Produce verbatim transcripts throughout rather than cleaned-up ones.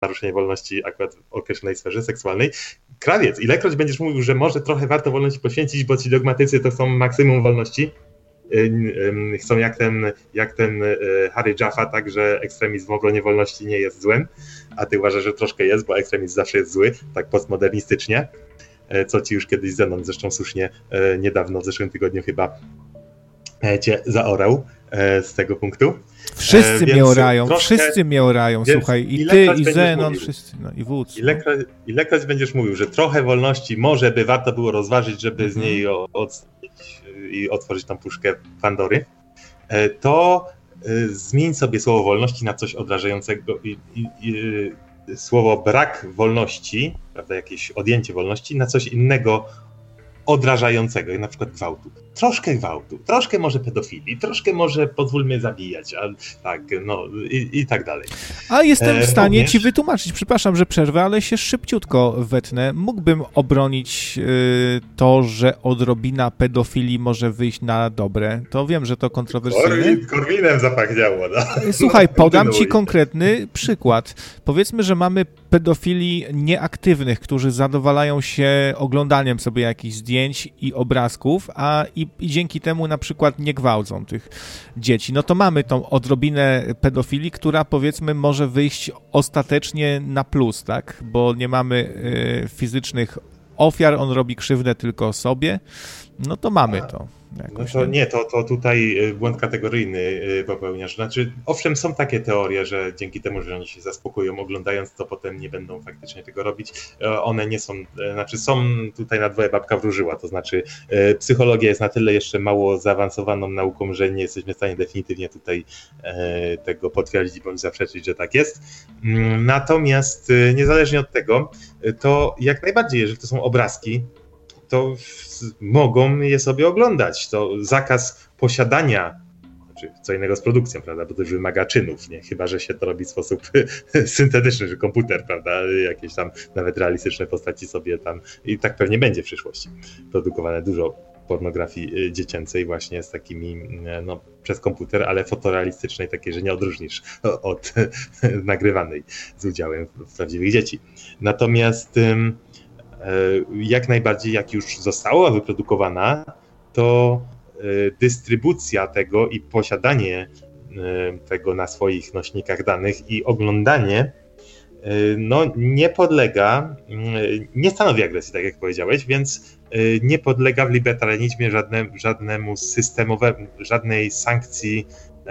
naruszenie wolności akurat w określonej sferze seksualnej. Krawiec, ilekroć będziesz mówił, że może trochę warto wolności poświęcić, bo ci dogmatycy to są maksimum wolności, chcą jak ten, jak ten Harry Jaffa, tak, że ekstremizm w obronie wolności nie jest złem, a ty uważasz, że troszkę jest, bo ekstremizm zawsze jest zły, tak postmodernistycznie, co ci już kiedyś Zenon zresztą słusznie niedawno, w zeszłym tygodniu chyba cię zaorał z tego punktu. Wszyscy Więc mnie orają, troszkę, wszyscy mnie orają, słuchaj, i ty, i Zenon, wszyscy, no i wódz. Ilekroć, ilekroć będziesz mówił, że trochę wolności może by warto było rozważyć, żeby mm-hmm. z niej odstąpić i otworzyć tą puszkę Pandory, to zmień sobie słowo wolności na coś odrażającego i, i, i słowo brak wolności, prawda, jakieś odjęcie wolności na coś innego odrażającego, jak na przykład gwałtu. Troszkę gwałtu, troszkę może pedofilii, troszkę może pozwólmy zabijać, a tak, no i, i tak dalej. A jestem w stanie Również... ci wytłumaczyć, przepraszam, że przerwę, ale się szybciutko wetnę. Mógłbym obronić y, to, że odrobina pedofilii może wyjść na dobre. To wiem, że to kontrowersyjne. Korwin, Korwinem zapachniało. No. Słuchaj, podam ci konkretny przykład. Powiedzmy, że mamy pedofili nieaktywnych, którzy zadowalają się oglądaniem sobie jakichś zdjęć i obrazków, a i, i dzięki temu na przykład nie gwałcą tych dzieci. No to mamy tą odrobinę pedofilii, która powiedzmy może wyjść ostatecznie na plus, tak? Bo nie mamy y, fizycznych ofiar, on robi krzywdę tylko sobie. No to mamy to. No to nie, to, to tutaj błąd kategoryjny popełniasz. Znaczy, owszem, są takie teorie, że dzięki temu, że oni się zaspokoją oglądając, to potem nie będą faktycznie tego robić. One nie są, znaczy są tutaj na dwoje babka wróżyła, to znaczy psychologia jest na tyle jeszcze mało zaawansowaną nauką, że nie jesteśmy w stanie definitywnie tutaj tego potwierdzić bądź zaprzeczyć, że tak jest. Natomiast niezależnie od tego, to jak najbardziej, jeżeli to są obrazki, to mogą je sobie oglądać. To zakaz posiadania, znaczy co innego z produkcją, prawda, bo to już wymaga czynów, nie? Chyba że się to robi w sposób syntetyczny, że komputer, prawda, jakieś tam nawet realistyczne postaci sobie tam, i tak pewnie będzie w przyszłości produkowane dużo pornografii dziecięcej właśnie z takimi, no przez komputer, ale fotorealistycznej, takiej, że nie odróżnisz od nagrywanej z udziałem w prawdziwych dzieci. Natomiast jak najbardziej, jak już została wyprodukowana, to dystrybucja tego i posiadanie tego na swoich nośnikach danych i oglądanie no, nie podlega, nie stanowi agresji, tak jak powiedziałeś, więc nie podlega w libertarianizmie żadne, żadnemu systemowemu, żadnej sankcji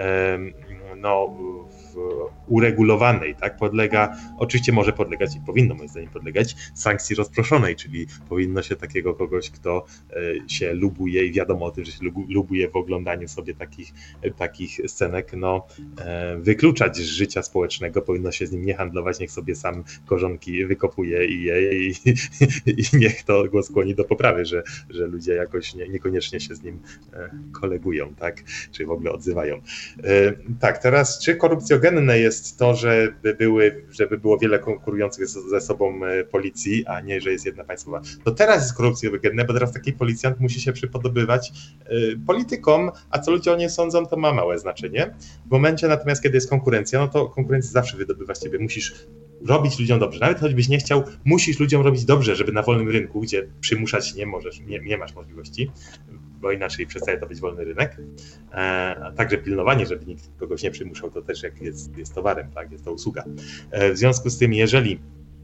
no, uregulowanej, tak, podlega, oczywiście może podlegać i powinno moim zdaniem podlegać sankcji rozproszonej, czyli powinno się takiego kogoś, kto się lubuje i wiadomo o tym, że się lubuje w oglądaniu sobie takich, takich scenek, no wykluczać z życia społecznego, powinno się z nim nie handlować, niech sobie sam korzonki wykopuje i je i, i niech to go skłoni do poprawy, że, że ludzie jakoś nie, niekoniecznie się z nim kolegują, tak, czy w ogóle odzywają. Tak, teraz czy korupcjogenne jest to, żeby, były, żeby było wiele konkurujących ze sobą policji, a nie, że jest jedna państwowa. To teraz jest korupcjogenne, bo teraz taki policjant musi się przypodobywać politykom, a co ludzie o nie sądzą, to ma małe znaczenie. W momencie natomiast, kiedy jest konkurencja, no to konkurencja zawsze wydobywa z ciebie. Musisz robić ludziom dobrze. Nawet choćbyś nie chciał, musisz ludziom robić dobrze, żeby na wolnym rynku, gdzie przymuszać nie możesz, nie, nie masz możliwości, bo inaczej przestaje to być wolny rynek. A także pilnowanie, żeby nikt kogoś nie przymuszał, to też jak jest, jest towarem, tak, jest to usługa. W związku z tym, jeżeli,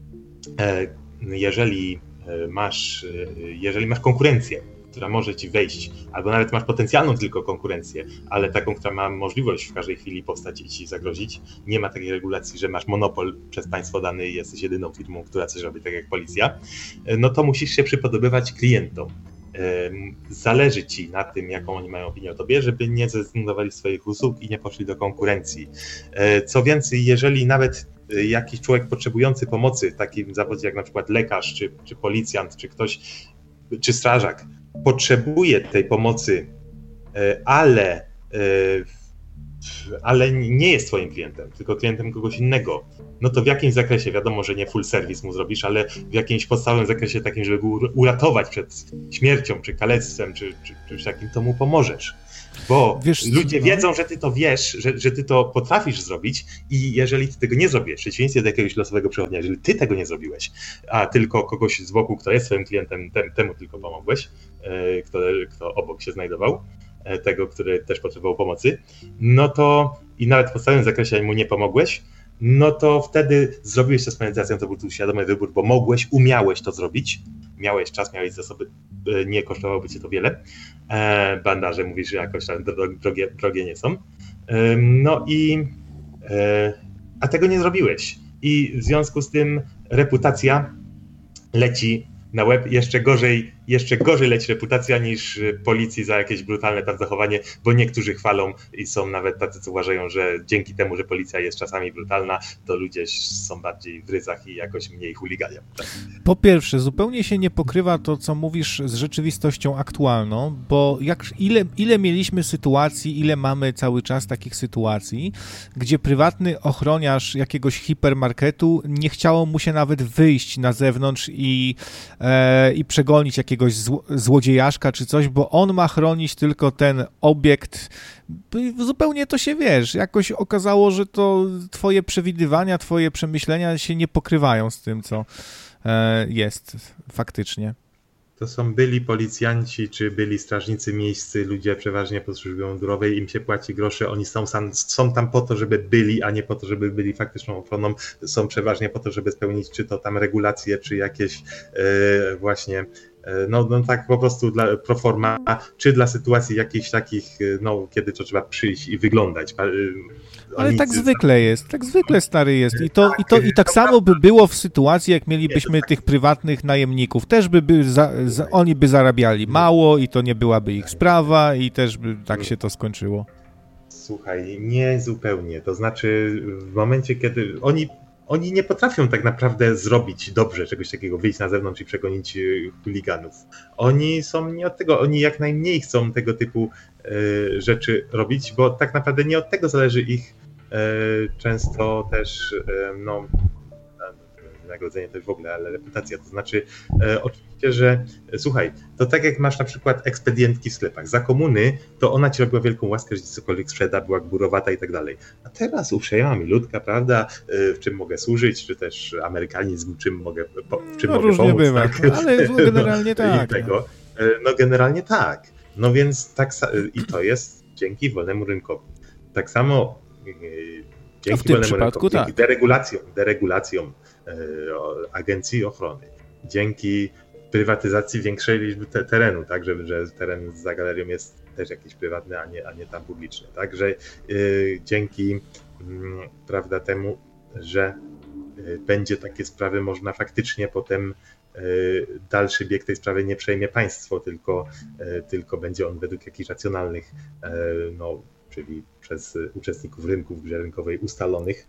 jeżeli masz, jeżeli masz konkurencję, która może ci wejść, albo nawet masz potencjalną tylko konkurencję, ale taką, która ma możliwość w każdej chwili powstać i ci zagrozić, nie ma takiej regulacji, że masz monopol przez państwo dany i jesteś jedyną firmą, która coś robi, tak jak policja, no to musisz się przypodobywać klientom. Zależy ci na tym, jaką oni mają opinię o tobie, żeby nie zrezygnowali z swoich usług i nie poszli do konkurencji. Co więcej, jeżeli nawet jakiś człowiek potrzebujący pomocy w takim zawodzie jak na przykład lekarz, czy, czy policjant, czy ktoś, czy strażak potrzebuje tej pomocy, ale, ale nie jest twoim klientem, tylko klientem kogoś innego, no to w jakimś zakresie, wiadomo, że nie full service mu zrobisz, ale w jakimś podstawowym zakresie takim, żeby go uratować przed śmiercią, czy kalectwem, czy, czy, czy takim, to mu pomożesz. Bo wiesz, ludzie no. wiedzą, że ty to wiesz, że, że ty to potrafisz zrobić i jeżeli ty tego nie zrobisz, w przeciwieństwie do jakiegoś losowego przechodnia, jeżeli ty tego nie zrobiłeś, a tylko kogoś z boku, kto jest twoim klientem, tem, temu tylko pomogłeś, e, kto, kto obok się znajdował, e, tego, który też potrzebował pomocy, no to i nawet w podstawowym zakresie mu nie pomogłeś, no to wtedy zrobiłeś to z penetracją, to był tu świadomy wybór, bo mogłeś, umiałeś to zrobić, miałeś czas, miałeś zasoby, nie kosztowałoby cię to wiele. E, bandaże mówisz, że jakoś tam drogie, drogie nie są. E, no i e, a tego nie zrobiłeś. I w związku z tym reputacja leci na łeb, jeszcze gorzej, jeszcze gorzej leci reputacja niż policji za jakieś brutalne tam zachowanie, bo niektórzy chwalą i są nawet tacy, co uważają, że dzięki temu, że policja jest czasami brutalna, to ludzie są bardziej w ryzach i jakoś mniej chuliganią. Tak? Po pierwsze, zupełnie się nie pokrywa to, co mówisz, z rzeczywistością aktualną, bo jak, ile, ile mieliśmy sytuacji, ile mamy cały czas takich sytuacji, gdzie prywatny ochroniarz jakiegoś hipermarketu nie chciało mu się nawet wyjść na zewnątrz i i przegonić jakiegoś złodziejaszka czy coś, bo on ma chronić tylko ten obiekt. Zupełnie to się, wiesz, jakoś okazało, że to twoje przewidywania, twoje przemyślenia się nie pokrywają z tym, co jest faktycznie. To są byli policjanci, czy byli strażnicy miejscy, ludzie przeważnie po służbie mundurowej, im się płaci grosze, oni są, sam, są tam po to, żeby byli, a nie po to, żeby byli faktyczną ochroną, są przeważnie po to, żeby spełnić czy to tam regulacje, czy jakieś e, właśnie, e, no, no tak po prostu dla pro forma, czy dla sytuacji jakichś takich, no kiedy to trzeba przyjść i wyglądać. Ale tak zwykle jest, tak zwykle stary jest i to, i to i tak samo by było w sytuacji, jak mielibyśmy tych prywatnych najemników, też by, by za, za, oni by zarabiali mało i to nie byłaby ich sprawa i też by tak się to skończyło. Słuchaj, nie zupełnie, to znaczy w momencie, kiedy oni Oni nie potrafią tak naprawdę zrobić dobrze czegoś takiego, wyjść na zewnątrz i przegonić chuliganów. Oni są nie od tego, oni jak najmniej chcą tego typu y, rzeczy robić, bo tak naprawdę nie od tego zależy ich y, często też y, no, wynagrodzenie też w ogóle, ale reputacja. To znaczy e, oczywiście, że e, słuchaj, to tak jak masz na przykład ekspedientki w sklepach. Za komuny to ona ci robiła wielką łaskę, że ci cokolwiek sprzeda, była gburowata i tak dalej. A teraz uprzejma milutka, prawda, e, w czym mogę służyć, czy też amerykanizm, czym mogę, po, w czym no, mogę różnie pomóc. bywa, Tak? ale generalnie no, tak. Tego. No generalnie tak. No więc tak i to jest dzięki wolnemu rynkowi. Tak samo e, dzięki w tym wolnemu przypadku rynkowi, tak. dzięki deregulacjom, deregulacjom agencji ochrony, dzięki prywatyzacji większej liczby te, terenu, tak, że, że teren za galerią jest też jakiś prywatny, a nie, a nie tam publiczny, tak, że y, dzięki y, prawda temu, że y, będzie takie sprawy, można faktycznie potem y, dalszy bieg tej sprawy nie przejmie państwo, tylko, y, tylko będzie on według jakichś racjonalnych y, no, czyli przez uczestników rynku w grze rynkowej ustalonych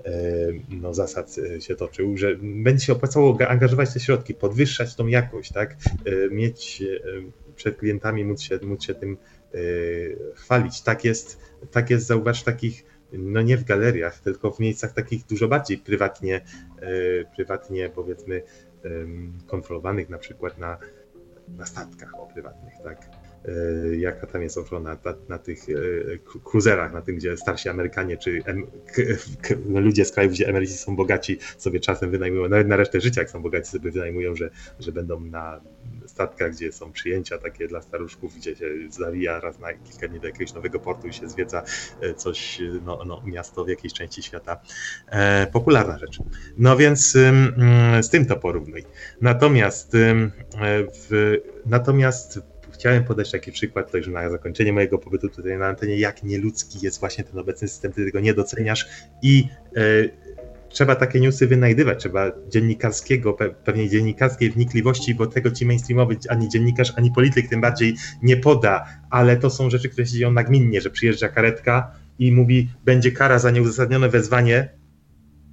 no, zasad się toczył, że będzie się opłacało angażować te środki, podwyższać tą jakość, tak, mieć przed klientami, móc się, móc się tym chwalić. Tak jest, tak jest, zauważ, takich, no nie w galeriach, tylko w miejscach takich dużo bardziej prywatnie, prywatnie powiedzmy kontrolowanych, na przykład na, na statkach o prywatnych, tak. Jaka tam jest ochrona na, na tych kruzerach, na tym, gdzie starsi Amerykanie czy em, k, k, ludzie z krajów, gdzie emeryci są bogaci, sobie czasem wynajmują, nawet na resztę życia, jak są bogaci, sobie wynajmują, że, że będą na statkach, gdzie są przyjęcia takie dla staruszków, gdzie się zawija raz na kilka dni do jakiegoś nowego portu i się zwiedza coś, no, no miasto w jakiejś części świata. E, popularna rzecz. No więc ym, z tym to porównuj. Natomiast ym, w, natomiast chciałem podać taki przykład, także na zakończenie mojego pobytu tutaj na antenie, jak nieludzki jest właśnie ten obecny system, ty tego nie doceniasz i e, trzeba takie newsy wynajdywać, trzeba dziennikarskiego, pe, pewnej dziennikarskiej wnikliwości, bo tego ci mainstreamowy ani dziennikarz, ani polityk tym bardziej nie poda, ale to są rzeczy, które się dzieją nagminnie, że przyjeżdża karetka i mówi, będzie kara za nieuzasadnione wezwanie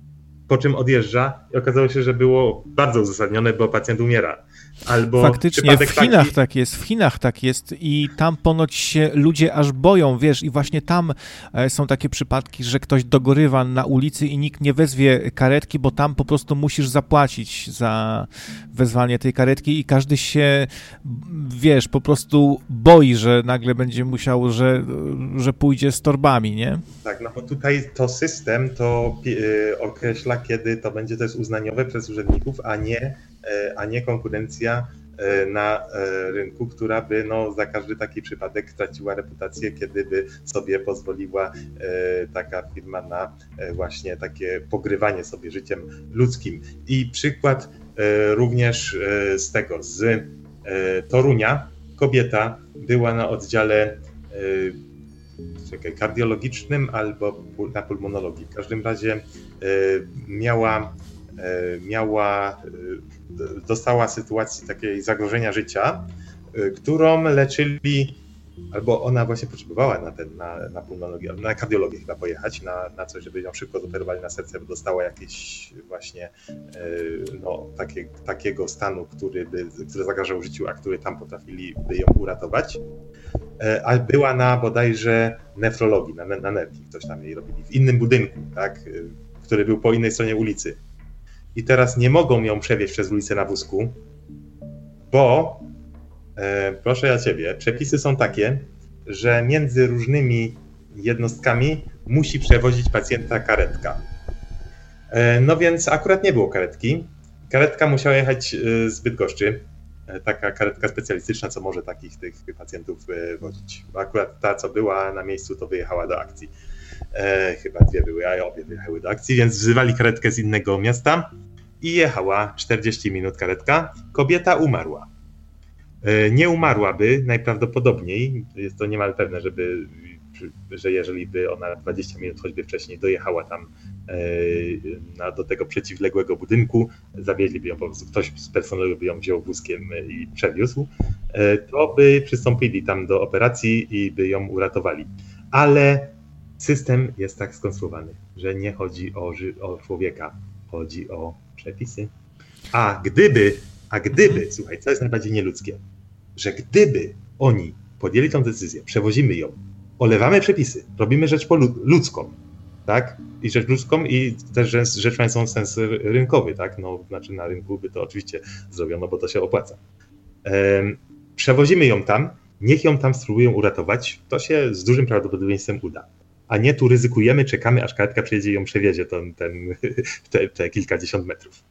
po czym odjeżdża i okazało się, że było bardzo uzasadnione, bo pacjent umiera. Albo faktycznie w Chinach taki... tak jest, w Chinach tak jest i tam ponoć się ludzie aż boją, wiesz, i właśnie tam są takie przypadki, że ktoś dogorywa na ulicy i nikt nie wezwie karetki, bo tam po prostu musisz zapłacić za wezwanie tej karetki i każdy się, wiesz, po prostu boi, że nagle będzie musiał, że, że pójdzie z torbami, nie? Tak, no bo tutaj to system to yy, określa, kiedy to będzie też uznaniowe przez urzędników, a nie a nie konkurencja na rynku, która by no, za każdy taki przypadek traciła reputację, kiedy by sobie pozwoliła taka firma na właśnie takie pogrywanie sobie życiem ludzkim. I przykład również z tego, z Torunia. Kobieta była na oddziale czekaj, kardiologicznym albo na pulmonologii. W każdym razie miała miała, dostała sytuacji takiej zagrożenia życia, którą leczyli, albo ona właśnie potrzebowała na ten, na, na pulmonologię, na kardiologię chyba pojechać, na, na coś, żeby ją szybko zoperowali na serce, bo dostała jakieś właśnie no, takie, takiego stanu, który, by, który zagrażał życiu, a który tam potrafili by ją uratować. A była na bodajże nefrologii, na, na nerki, ktoś tam jej robili, w innym budynku, tak, który był po innej stronie ulicy. I teraz nie mogą ją przewieźć przez ulicę na wózku, bo, e, proszę ja ciebie, przepisy są takie, że między różnymi jednostkami musi przewozić pacjenta karetka. E, no więc akurat nie było karetki. Karetka musiała jechać z Bydgoszczy, e, taka karetka specjalistyczna, co może takich tych pacjentów e, wozić. Bo akurat ta, co była na miejscu, to wyjechała do akcji. E, chyba dwie były, a obie wyjechały do akcji, więc wzywali karetkę z innego miasta i jechała czterdzieści minut karetka. Kobieta umarła. E, nie umarłaby najprawdopodobniej, jest to niemal pewne, żeby, że jeżeli by ona dwadzieścia minut choćby wcześniej dojechała tam e, na, do tego przeciwległego budynku, zawieźliby ją po prostu, ktoś z personelu by ją wziął wózkiem i przewiózł, e, to by przystąpili tam do operacji i by ją uratowali. Ale system jest tak skonstruowany, że nie chodzi o, o człowieka, chodzi o przepisy. A gdyby, a gdyby, hmm. słuchaj, co jest najbardziej nieludzkie, że gdyby oni podjęli tą decyzję, przewozimy ją, olewamy przepisy, robimy rzecz ludzką, tak? I rzecz ludzką i też rzecz, rzecz mającą sens rynkowy, tak? No, znaczy na rynku by to oczywiście zrobiono, bo to się opłaca. Ehm, przewozimy ją tam, niech ją tam spróbują uratować, to się z dużym prawdopodobieństwem uda. A nie tu ryzykujemy, czekamy, aż karetka przyjedzie i ją przewiezie ten, ten, te, te kilkadziesiąt metrów.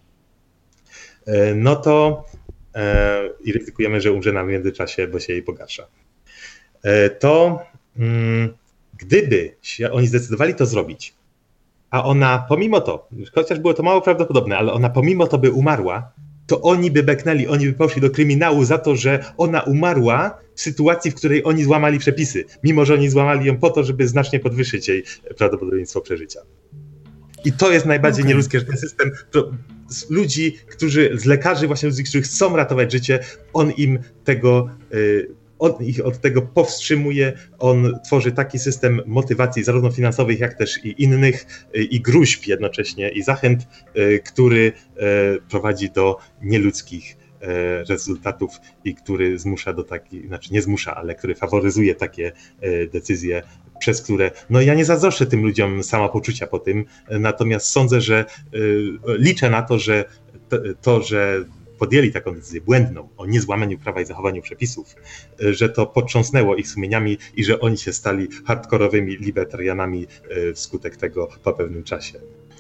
No to e, i ryzykujemy, że umrze nam w międzyczasie, bo się jej pogarsza. E, to mm, gdyby się oni zdecydowali to zrobić, a ona pomimo to, chociaż było to mało prawdopodobne, ale ona pomimo to by umarła, to oni by beknęli, oni by poszli do kryminału za to, że ona umarła w sytuacji, w której oni złamali przepisy, mimo że oni złamali ją po to, żeby znacznie podwyższyć jej prawdopodobieństwo przeżycia. I to jest najbardziej okay. nieludzkie, że ten system to z ludzi, którzy, z lekarzy właśnie ludzi, którzy chcą ratować życie, on im tego, on ich od tego powstrzymuje, on tworzy taki system motywacji zarówno finansowych, jak też i innych i gruźb jednocześnie i zachęt, który prowadzi do nieludzkich rezultatów i który zmusza do takich, znaczy nie zmusza, ale który faworyzuje takie decyzje, przez które, no ja nie zazdroszczę tym ludziom samopoczucia po tym, natomiast sądzę, że liczę na to, że to, to że podjęli taką decyzję błędną o niezłamaniu prawa i zachowaniu przepisów, że to potrząsnnęło ich sumieniami i że oni się stali hardkorowymi libertarianami wskutek tego po pewnym czasie.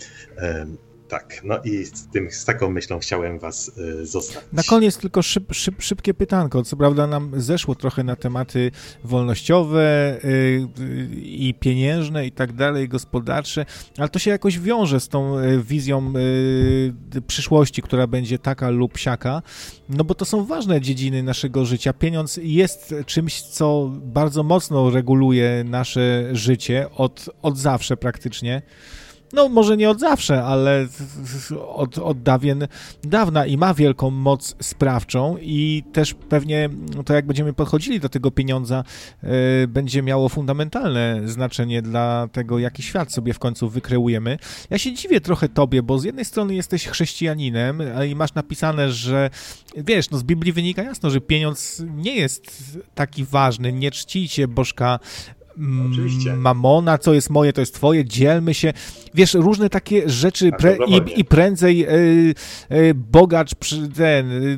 Tak, no i z, tym, z taką myślą chciałem was y, zostawić. Na koniec tylko szyb, szyb, szybkie pytanko. Co prawda nam zeszło trochę na tematy wolnościowe y, y, i pieniężne i tak dalej, gospodarcze, ale to się jakoś wiąże z tą y, wizją y, przyszłości, która będzie taka lub siaka, no bo to są ważne dziedziny naszego życia. Pieniądz jest czymś, co bardzo mocno reguluje nasze życie od, od zawsze praktycznie. no może nie od zawsze, ale od, od dawien dawna i ma wielką moc sprawczą i też pewnie to, jak będziemy podchodzili do tego pieniądza, yy, będzie miało fundamentalne znaczenie dla tego, jaki świat sobie w końcu wykreujemy. Ja się dziwię trochę tobie, bo z jednej strony jesteś chrześcijaninem i masz napisane, że wiesz, no z Biblii wynika jasno, że pieniądz nie jest taki ważny, nie czcijcie bożka Oczywiście. Mamona, co jest moje, to jest twoje, dzielmy się. Wiesz, różne takie rzeczy pre, i, i prędzej y, y, bogacz przy, ten y,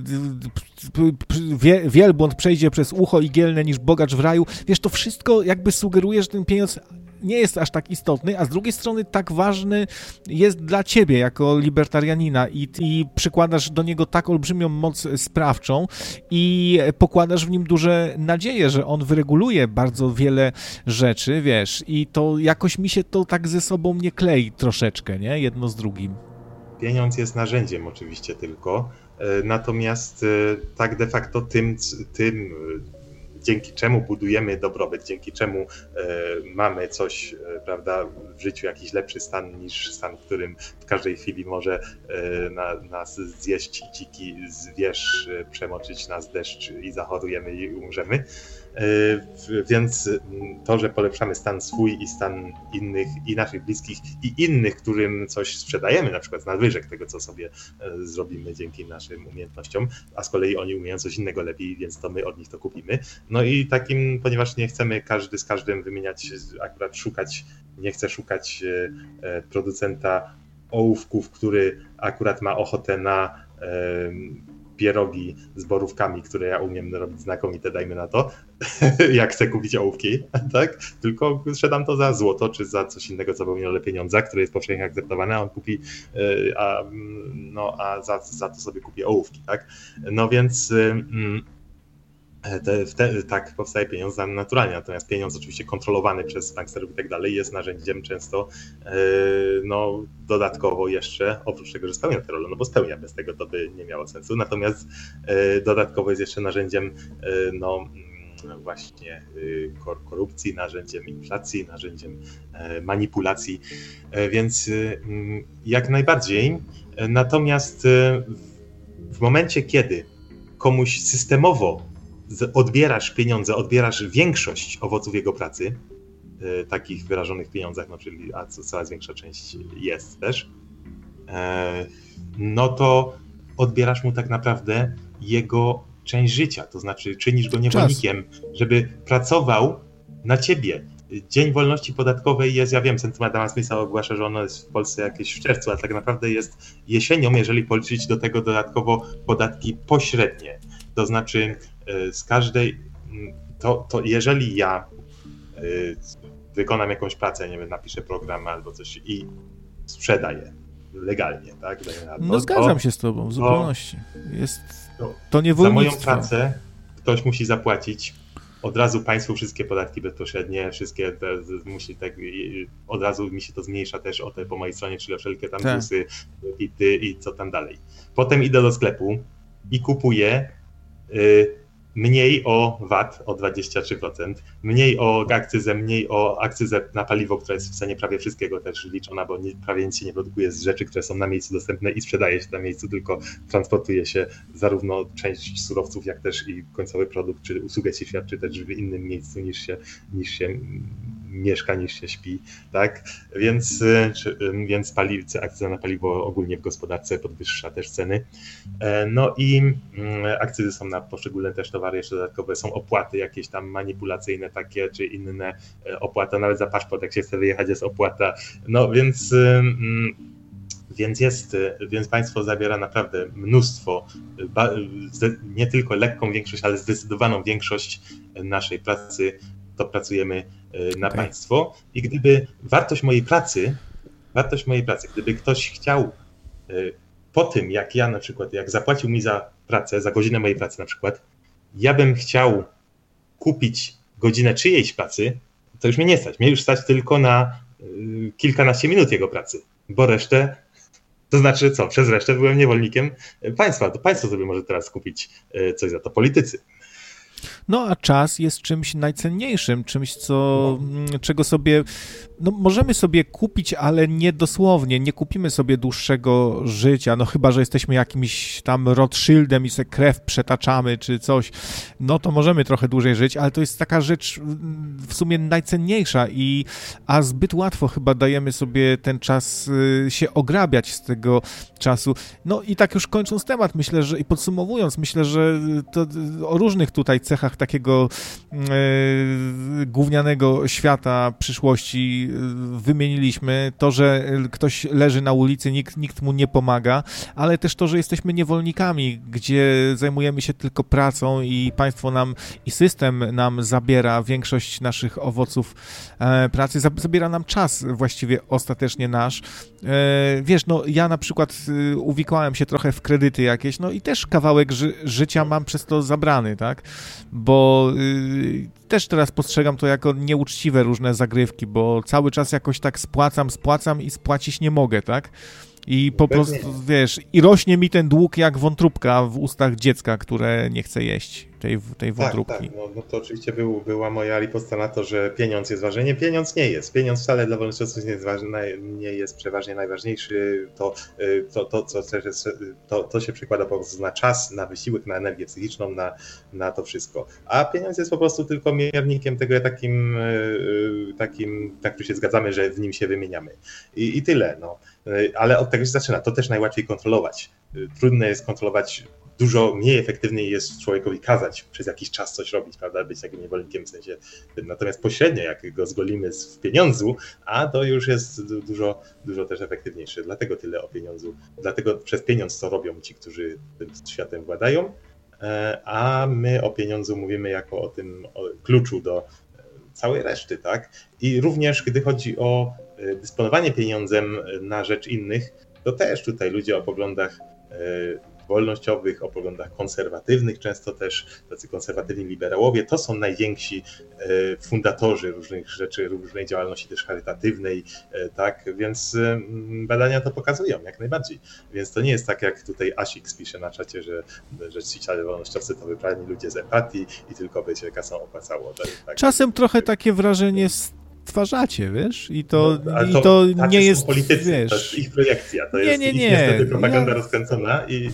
y, wielbłąd przejdzie przez ucho igielne niż bogacz w raju. Wiesz, to wszystko jakby sugeruje, że ten pieniądz nie jest aż tak istotny, a z drugiej strony tak ważny jest dla ciebie jako libertarianina i, i przykładasz do niego tak olbrzymią moc sprawczą i pokładasz w nim duże nadzieje, że on wyreguluje bardzo wiele rzeczy, wiesz, i to jakoś mi się to tak ze sobą nie klei troszeczkę, nie? Jedno z drugim. Pieniądz jest narzędziem oczywiście tylko, natomiast tak de facto tym, tym dzięki czemu budujemy dobrobyt, dzięki czemu e, mamy coś, e, prawda, w życiu jakiś lepszy stan niż stan, w którym w każdej chwili może e, na, nas zjeść dziki zwierz, e, przemoczyć nas deszcz i zachorujemy i umrzemy. Więc to, że polepszamy stan swój i stan innych, i naszych bliskich, i innych, którym coś sprzedajemy, na przykład z nadwyżek tego, co sobie zrobimy dzięki naszym umiejętnościom, a z kolei oni umieją coś innego lepiej, więc to my od nich to kupimy. No i takim, ponieważ nie chcemy każdy z każdym wymieniać, akurat szukać, nie chcę szukać producenta ołówków, który akurat ma ochotę na pierogi z borówkami, które ja umiem robić znakomite, dajmy na to, jak chcę kupić ołówki, tak? Tylko sprzedam to za złoto, czy za coś innego, co pełni pieniądza, które jest powszechnie akceptowane, a on kupi, a, no, a za, za to sobie kupię ołówki, tak? No więc te, te, tak powstaje pieniądz naturalnie, natomiast pieniądz oczywiście kontrolowany przez banksterów i tak dalej jest narzędziem często no, dodatkowo jeszcze, oprócz tego, że spełnia tę rolę, no bo spełnia, bez tego to by nie miało sensu, natomiast dodatkowo jest jeszcze narzędziem no właśnie korupcji, narzędziem inflacji, narzędziem manipulacji, więc jak najbardziej, natomiast w momencie, kiedy komuś systemowo odbierasz pieniądze, odbierasz większość owoców jego pracy, e, takich wyrażonych w pieniądzach, no czyli a co, coraz większa część jest też, e, no to odbierasz mu tak naprawdę jego część życia, to znaczy czynisz go niewolnikiem, żeby pracował na ciebie. Dzień Wolności Podatkowej jest, ja wiem, sentyment Adama Smitha ogłasza, że ono jest w Polsce jakieś w czerwcu, ale tak naprawdę jest jesienią, jeżeli policzyć do tego dodatkowo podatki pośrednie. To znaczy z każdej, to, to jeżeli ja wykonam jakąś pracę, nie wiem, napiszę program albo coś i sprzedaję legalnie, tak? No zgadzam to, się z tobą, w zupełności. Jest to, to niewolnictwo. Za moją pracę ktoś musi zapłacić od razu państwu wszystkie podatki bezpośrednie, wszystkie te, musi tak, od razu mi się to zmniejsza też o te po mojej stronie, czyli wszelkie tam busy, pity i co tam dalej. Potem idę do sklepu i kupuję y, mniej o V A T o dwadzieścia trzy procent, mniej o akcyzę, mniej o akcyzę na paliwo, która jest w cenie prawie wszystkiego też liczona, bo nie, prawie nic się nie produkuje z rzeczy, które są na miejscu dostępne i sprzedaje się na miejscu, tylko transportuje się zarówno część surowców, jak też i końcowy produkt, czy usługę się świadczy też w innym miejscu niż się, niż się mieszka, niż się śpi, tak? Więc, czy, więc pali, akcyza na paliwo ogólnie w gospodarce podwyższa też ceny. No i akcyzy są na poszczególne też towary jeszcze dodatkowe, są opłaty jakieś tam manipulacyjne takie, czy inne opłata, nawet za paszport, jak się chce wyjechać, jest opłata. No więc, więc jest, więc państwo zabiera naprawdę mnóstwo, nie tylko lekką większość, ale zdecydowaną większość naszej pracy, to pracujemy na okay. państwo. I gdyby wartość mojej pracy, wartość mojej pracy, gdyby ktoś chciał po tym, jak ja na przykład, jak zapłacił mi za pracę, za godzinę mojej pracy na przykład, ja bym chciał kupić godzinę czyjejś pracy, to już mnie nie stać. Mnie już stać tylko na kilkanaście minut jego pracy, bo resztę, to znaczy co, przez resztę byłem niewolnikiem państwa. To państwo sobie może teraz kupić coś za to, politycy. No a czas jest czymś najcenniejszym, czymś, co, czego sobie no możemy sobie kupić, ale nie dosłownie, nie kupimy sobie dłuższego życia, no chyba, że jesteśmy jakimś tam Rothschildem i se krew przetaczamy czy coś, no to możemy trochę dłużej żyć, ale to jest taka rzecz w sumie najcenniejsza i a zbyt łatwo chyba dajemy sobie ten czas y, się ograbiać z tego czasu. No i tak już kończąc temat, myślę, że i podsumowując, myślę, że to o różnych tutaj cechach takiego y, gównianego świata przyszłości wymieniliśmy. To, że ktoś leży na ulicy, nikt, nikt mu nie pomaga, ale też to, że jesteśmy niewolnikami, gdzie zajmujemy się tylko pracą i państwo nam i system nam zabiera większość naszych owoców e, pracy, zabiera nam czas właściwie ostatecznie nasz. E, wiesz, no ja na przykład e, uwikłałem się trochę w kredyty jakieś, no i też kawałek ży- życia mam przez to zabrany, tak? Bo e, też teraz postrzegam to jako nieuczciwe różne zagrywki, bo cały czas jakoś tak spłacam, spłacam i spłacić nie mogę, tak? I po Pewnie. prostu, wiesz, i rośnie mi ten dług jak wątróbka w ustach dziecka, które nie chce jeść tej, tej wątróbki. Tak, tak. No, no to oczywiście był, była moja riposta na to, że pieniądz jest ważny. Nie, pieniądz nie jest. Pieniądz wcale dla wolnościowców nie jest, ważny, nie jest przeważnie najważniejszy. To, to, to, co też jest, to, to się przekłada po prostu na czas, na wysiłek, na energię psychiczną, na, na to wszystko. A pieniądz jest po prostu tylko miernikiem tego takim, takim, na który się zgadzamy, że w nim się wymieniamy. I, i tyle. No. Ale od tego się zaczyna. To też najłatwiej kontrolować. Trudno jest kontrolować. Dużo mniej efektywniej jest człowiekowi kazać przez jakiś czas coś robić, prawda, być takim niewolnikiem w sensie. Natomiast pośrednio, jak go zgolimy w pieniądzu, a to już jest dużo, dużo też efektywniejsze. Dlatego tyle o pieniądzu. Dlatego przez pieniądz to robią ci, którzy tym światem władają, a my o pieniądzu mówimy jako o tym o kluczu do całej reszty, tak? I również gdy chodzi o dysponowanie pieniądzem na rzecz innych, to też tutaj ludzie o poglądach wolnościowych, o poglądach konserwatywnych, często też tacy konserwatywni liberałowie, to są najwięksi fundatorzy różnych rzeczy, różnej działalności też charytatywnej, tak, więc badania to pokazują jak najbardziej. Więc to nie jest tak, jak tutaj Asik pisze na czacie, że, że ci wolnościowcy to wybrani ludzie z empatii i tylko by się kasą opłacało. Tak, tak. Czasem trochę takie wrażenie stwarzacie, wiesz? I to, no, i to, to nie jest, politycy, wiesz... to jest ich projekcja, to nie, jest nie, ich nie. niestety propaganda ja... rozkręcona i,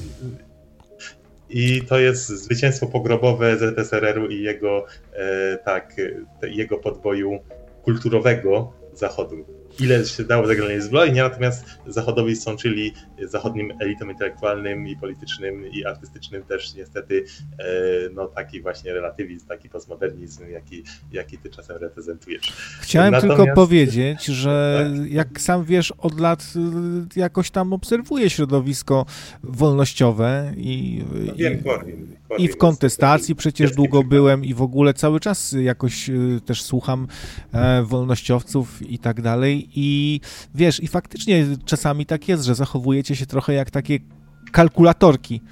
i to jest zwycięstwo pogrobowe Z S R R-u i jego, e, tak, jego podboju kulturowego Zachodu. Ile się dało zagrania zbrojenia, natomiast Zachodowi sączyli, zachodnim elitom intelektualnym i politycznym i artystycznym też niestety e, no taki właśnie relatywizm, taki postmodernizm, jaki, jaki ty czasem reprezentujesz. Chciałem natomiast... tylko powiedzieć, że tak. jak sam wiesz, od lat jakoś tam obserwuję środowisko wolnościowe i, no wiem, i, Korwin, Korwin i w kontestacji przecież długo przykład. byłem i w ogóle cały czas jakoś też słucham e, wolnościowców i tak dalej i wiesz, i faktycznie czasami tak jest, że zachowujecie się trochę jak takie kalkulatorki.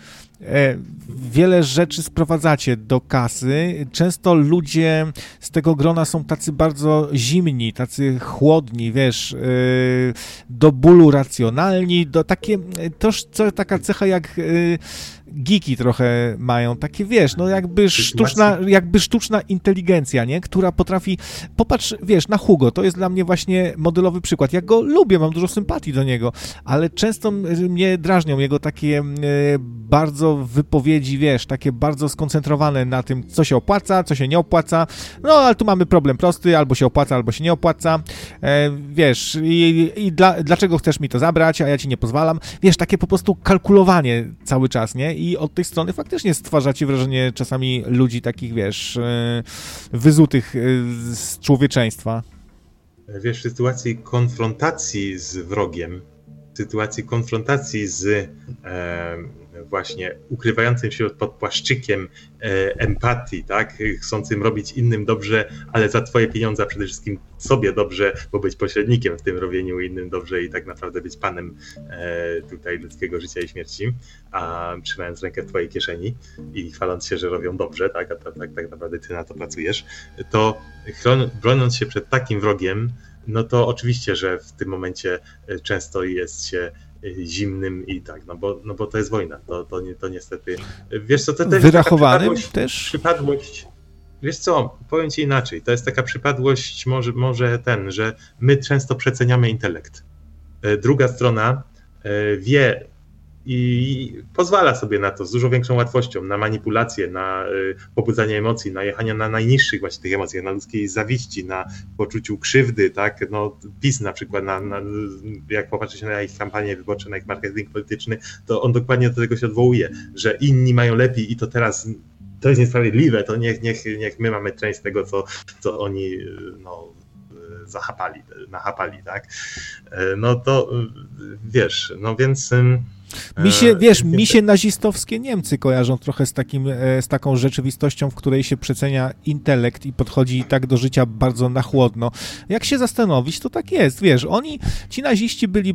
Wiele rzeczy sprowadzacie do kasy. Często ludzie z tego grona są tacy bardzo zimni, tacy chłodni, wiesz, do bólu racjonalni, do takie, toż co, taka cecha jak geeki trochę mają, takie wiesz, no jakby sztuczna, jakby sztuczna inteligencja, nie? Która potrafi, popatrz, wiesz, na Hugo, to jest dla mnie właśnie modelowy przykład. Ja go lubię, mam dużo sympatii do niego, ale często mnie drażnią jego takie bardzo wypowiedzi, wiesz, takie bardzo skoncentrowane na tym, co się opłaca, co się nie opłaca, no ale tu mamy problem prosty, albo się opłaca, albo się nie opłaca, e, wiesz, i, i dla, dlaczego chcesz mi to zabrać, a ja ci nie pozwalam, wiesz, takie po prostu kalkulowanie cały czas, nie? I od tej strony faktycznie stwarzacie wrażenie czasami ludzi takich, wiesz, wyzutych z człowieczeństwa. Wiesz, w sytuacji konfrontacji z wrogiem, w sytuacji konfrontacji z e, właśnie ukrywającym się pod płaszczykiem e, empatii, tak, chcącym robić innym dobrze, ale za twoje pieniądze, a przede wszystkim sobie dobrze, bo być pośrednikiem w tym robieniu innym dobrze i tak naprawdę być panem e, tutaj ludzkiego życia i śmierci, a trzymając rękę w twojej kieszeni i chwaląc się, że robią dobrze, tak, a tak, tak, tak naprawdę ty na to pracujesz, to chron, broniąc się przed takim wrogiem, no to oczywiście, że w tym momencie często jest się zimnym i tak, no bo, no bo to jest wojna, to, to, nie, to niestety, wiesz co, to też wyrachowanym też? Przypadłość, Wiesz co, powiem ci inaczej, to jest taka przypadłość może, może ten, że my często przeceniamy intelekt. Druga strona wie i pozwala sobie na to z dużo większą łatwością, na manipulację, na pobudzanie emocji, na jechanie na najniższych właśnie tych emocjach, na ludzkiej zawiści, na poczuciu krzywdy, tak, no PiS na przykład, na, na, jak popatrzy się na ich kampanię wyborcze, na ich marketing polityczny, to on dokładnie do tego się odwołuje, że inni mają lepiej i to teraz to jest niesprawiedliwe, to niech, niech, niech my mamy część tego, co, co oni no, zachapali, nachapali, tak? No to wiesz, no więc... Mi się, wiesz, mi się nazistowskie Niemcy kojarzą trochę z, takim, z taką rzeczywistością, w której się przecenia intelekt i podchodzi tak do życia bardzo na chłodno. Jak się zastanowić, to tak jest, wiesz, oni, ci naziści byli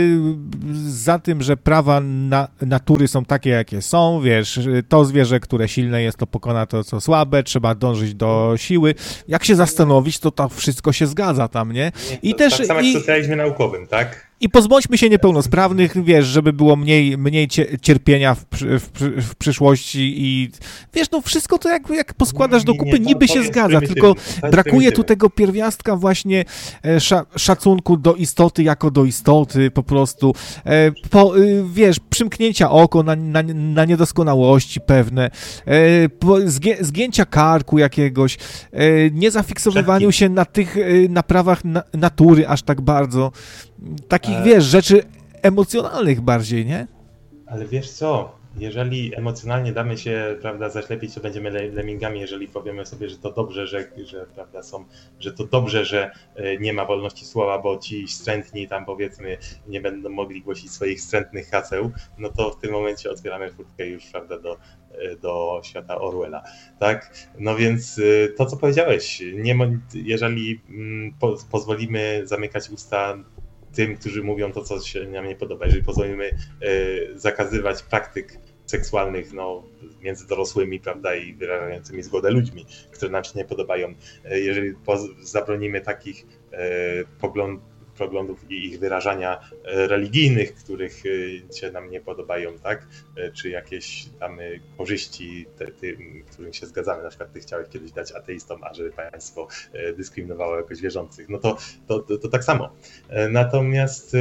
za tym, że prawa na, natury są takie, jakie są, wiesz, to zwierzę, które silne jest, to pokona to, co słabe, trzeba dążyć do siły. Jak się zastanowić, to to wszystko się zgadza tam, nie? I to, też, tak samo jak w socjalizmie naukowym, tak? I pozbądźmy się niepełnosprawnych, wiesz, żeby było mniej, mniej cierpienia w, w, w przyszłości i wiesz, no wszystko to jak, jak poskładasz do kupy, niby się zgadza, tylko brakuje tu tego pierwiastka właśnie sza, szacunku do istoty jako do istoty po prostu, po, wiesz, przymknięcia oko na, na, na niedoskonałości pewne, po, zgię, zgięcia karku jakiegoś, nie zafiksowywaniu się na tych naprawach na, natury aż tak bardzo, takich, ale, wiesz, rzeczy emocjonalnych bardziej, nie? Ale wiesz co, jeżeli emocjonalnie damy się, prawda, zaślepić, to będziemy lemmingami, jeżeli powiemy sobie, że to dobrze, że, że, prawda, są, że to dobrze, że nie ma wolności słowa, bo ci wstrętni tam, powiedzmy, nie będą mogli głosić swoich wstrętnych haseł, no to w tym momencie otwieramy furtkę już, prawda, do, do świata Orwella, tak? No więc to, co powiedziałeś, nie, jeżeli po, pozwolimy zamykać usta tym, którzy mówią to, co się nam nie podoba, jeżeli pozwolimy e, zakazywać praktyk seksualnych no, między dorosłymi, prawda, i wyrażającymi zgodę ludźmi, które nam się nie podobają, e, jeżeli poz- zabronimy takich e, poglądów, poglądów i ich wyrażania religijnych, których się nam nie podobają, tak? Czy jakieś tam korzyści, te, tym, którym się zgadzamy, na przykład ty chciałeś kiedyś dać ateistom, a żeby państwo dyskryminowało jakoś wierzących, no to, to, to, to tak samo. Natomiast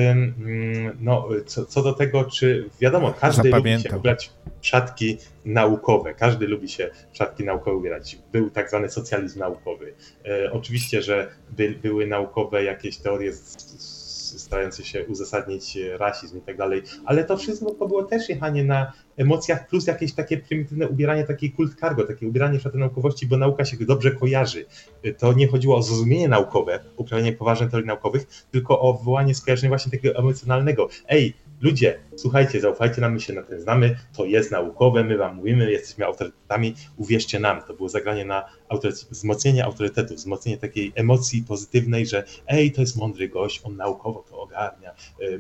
no, co, co do tego, czy wiadomo, każdy lubi się ubrać w szatki naukowe, każdy lubi się w szatki naukowe ubierać. Był tak zwany socjalizm naukowy. E, oczywiście, że by, były naukowe jakieś teorie z, z, starające się uzasadnić rasizm i tak dalej, ale to wszystko było też jechanie na emocjach plus jakieś takie prymitywne ubieranie, taki kult cargo, takie ubieranie w szaty naukowości, bo nauka się dobrze kojarzy. To nie chodziło o zrozumienie naukowe, uprawianie poważnych teorii naukowych, tylko o wywołanie skojarzenia właśnie takiego emocjonalnego. Ej, ludzie, słuchajcie, zaufajcie nam, my się na tym znamy, to jest naukowe, my wam mówimy, jesteśmy autorytetami, uwierzcie nam. To było zagranie na autorytet, wzmocnienie autorytetu, wzmocnienie takiej emocji pozytywnej, że ej, to jest mądry gość, on naukowo to ogarnia.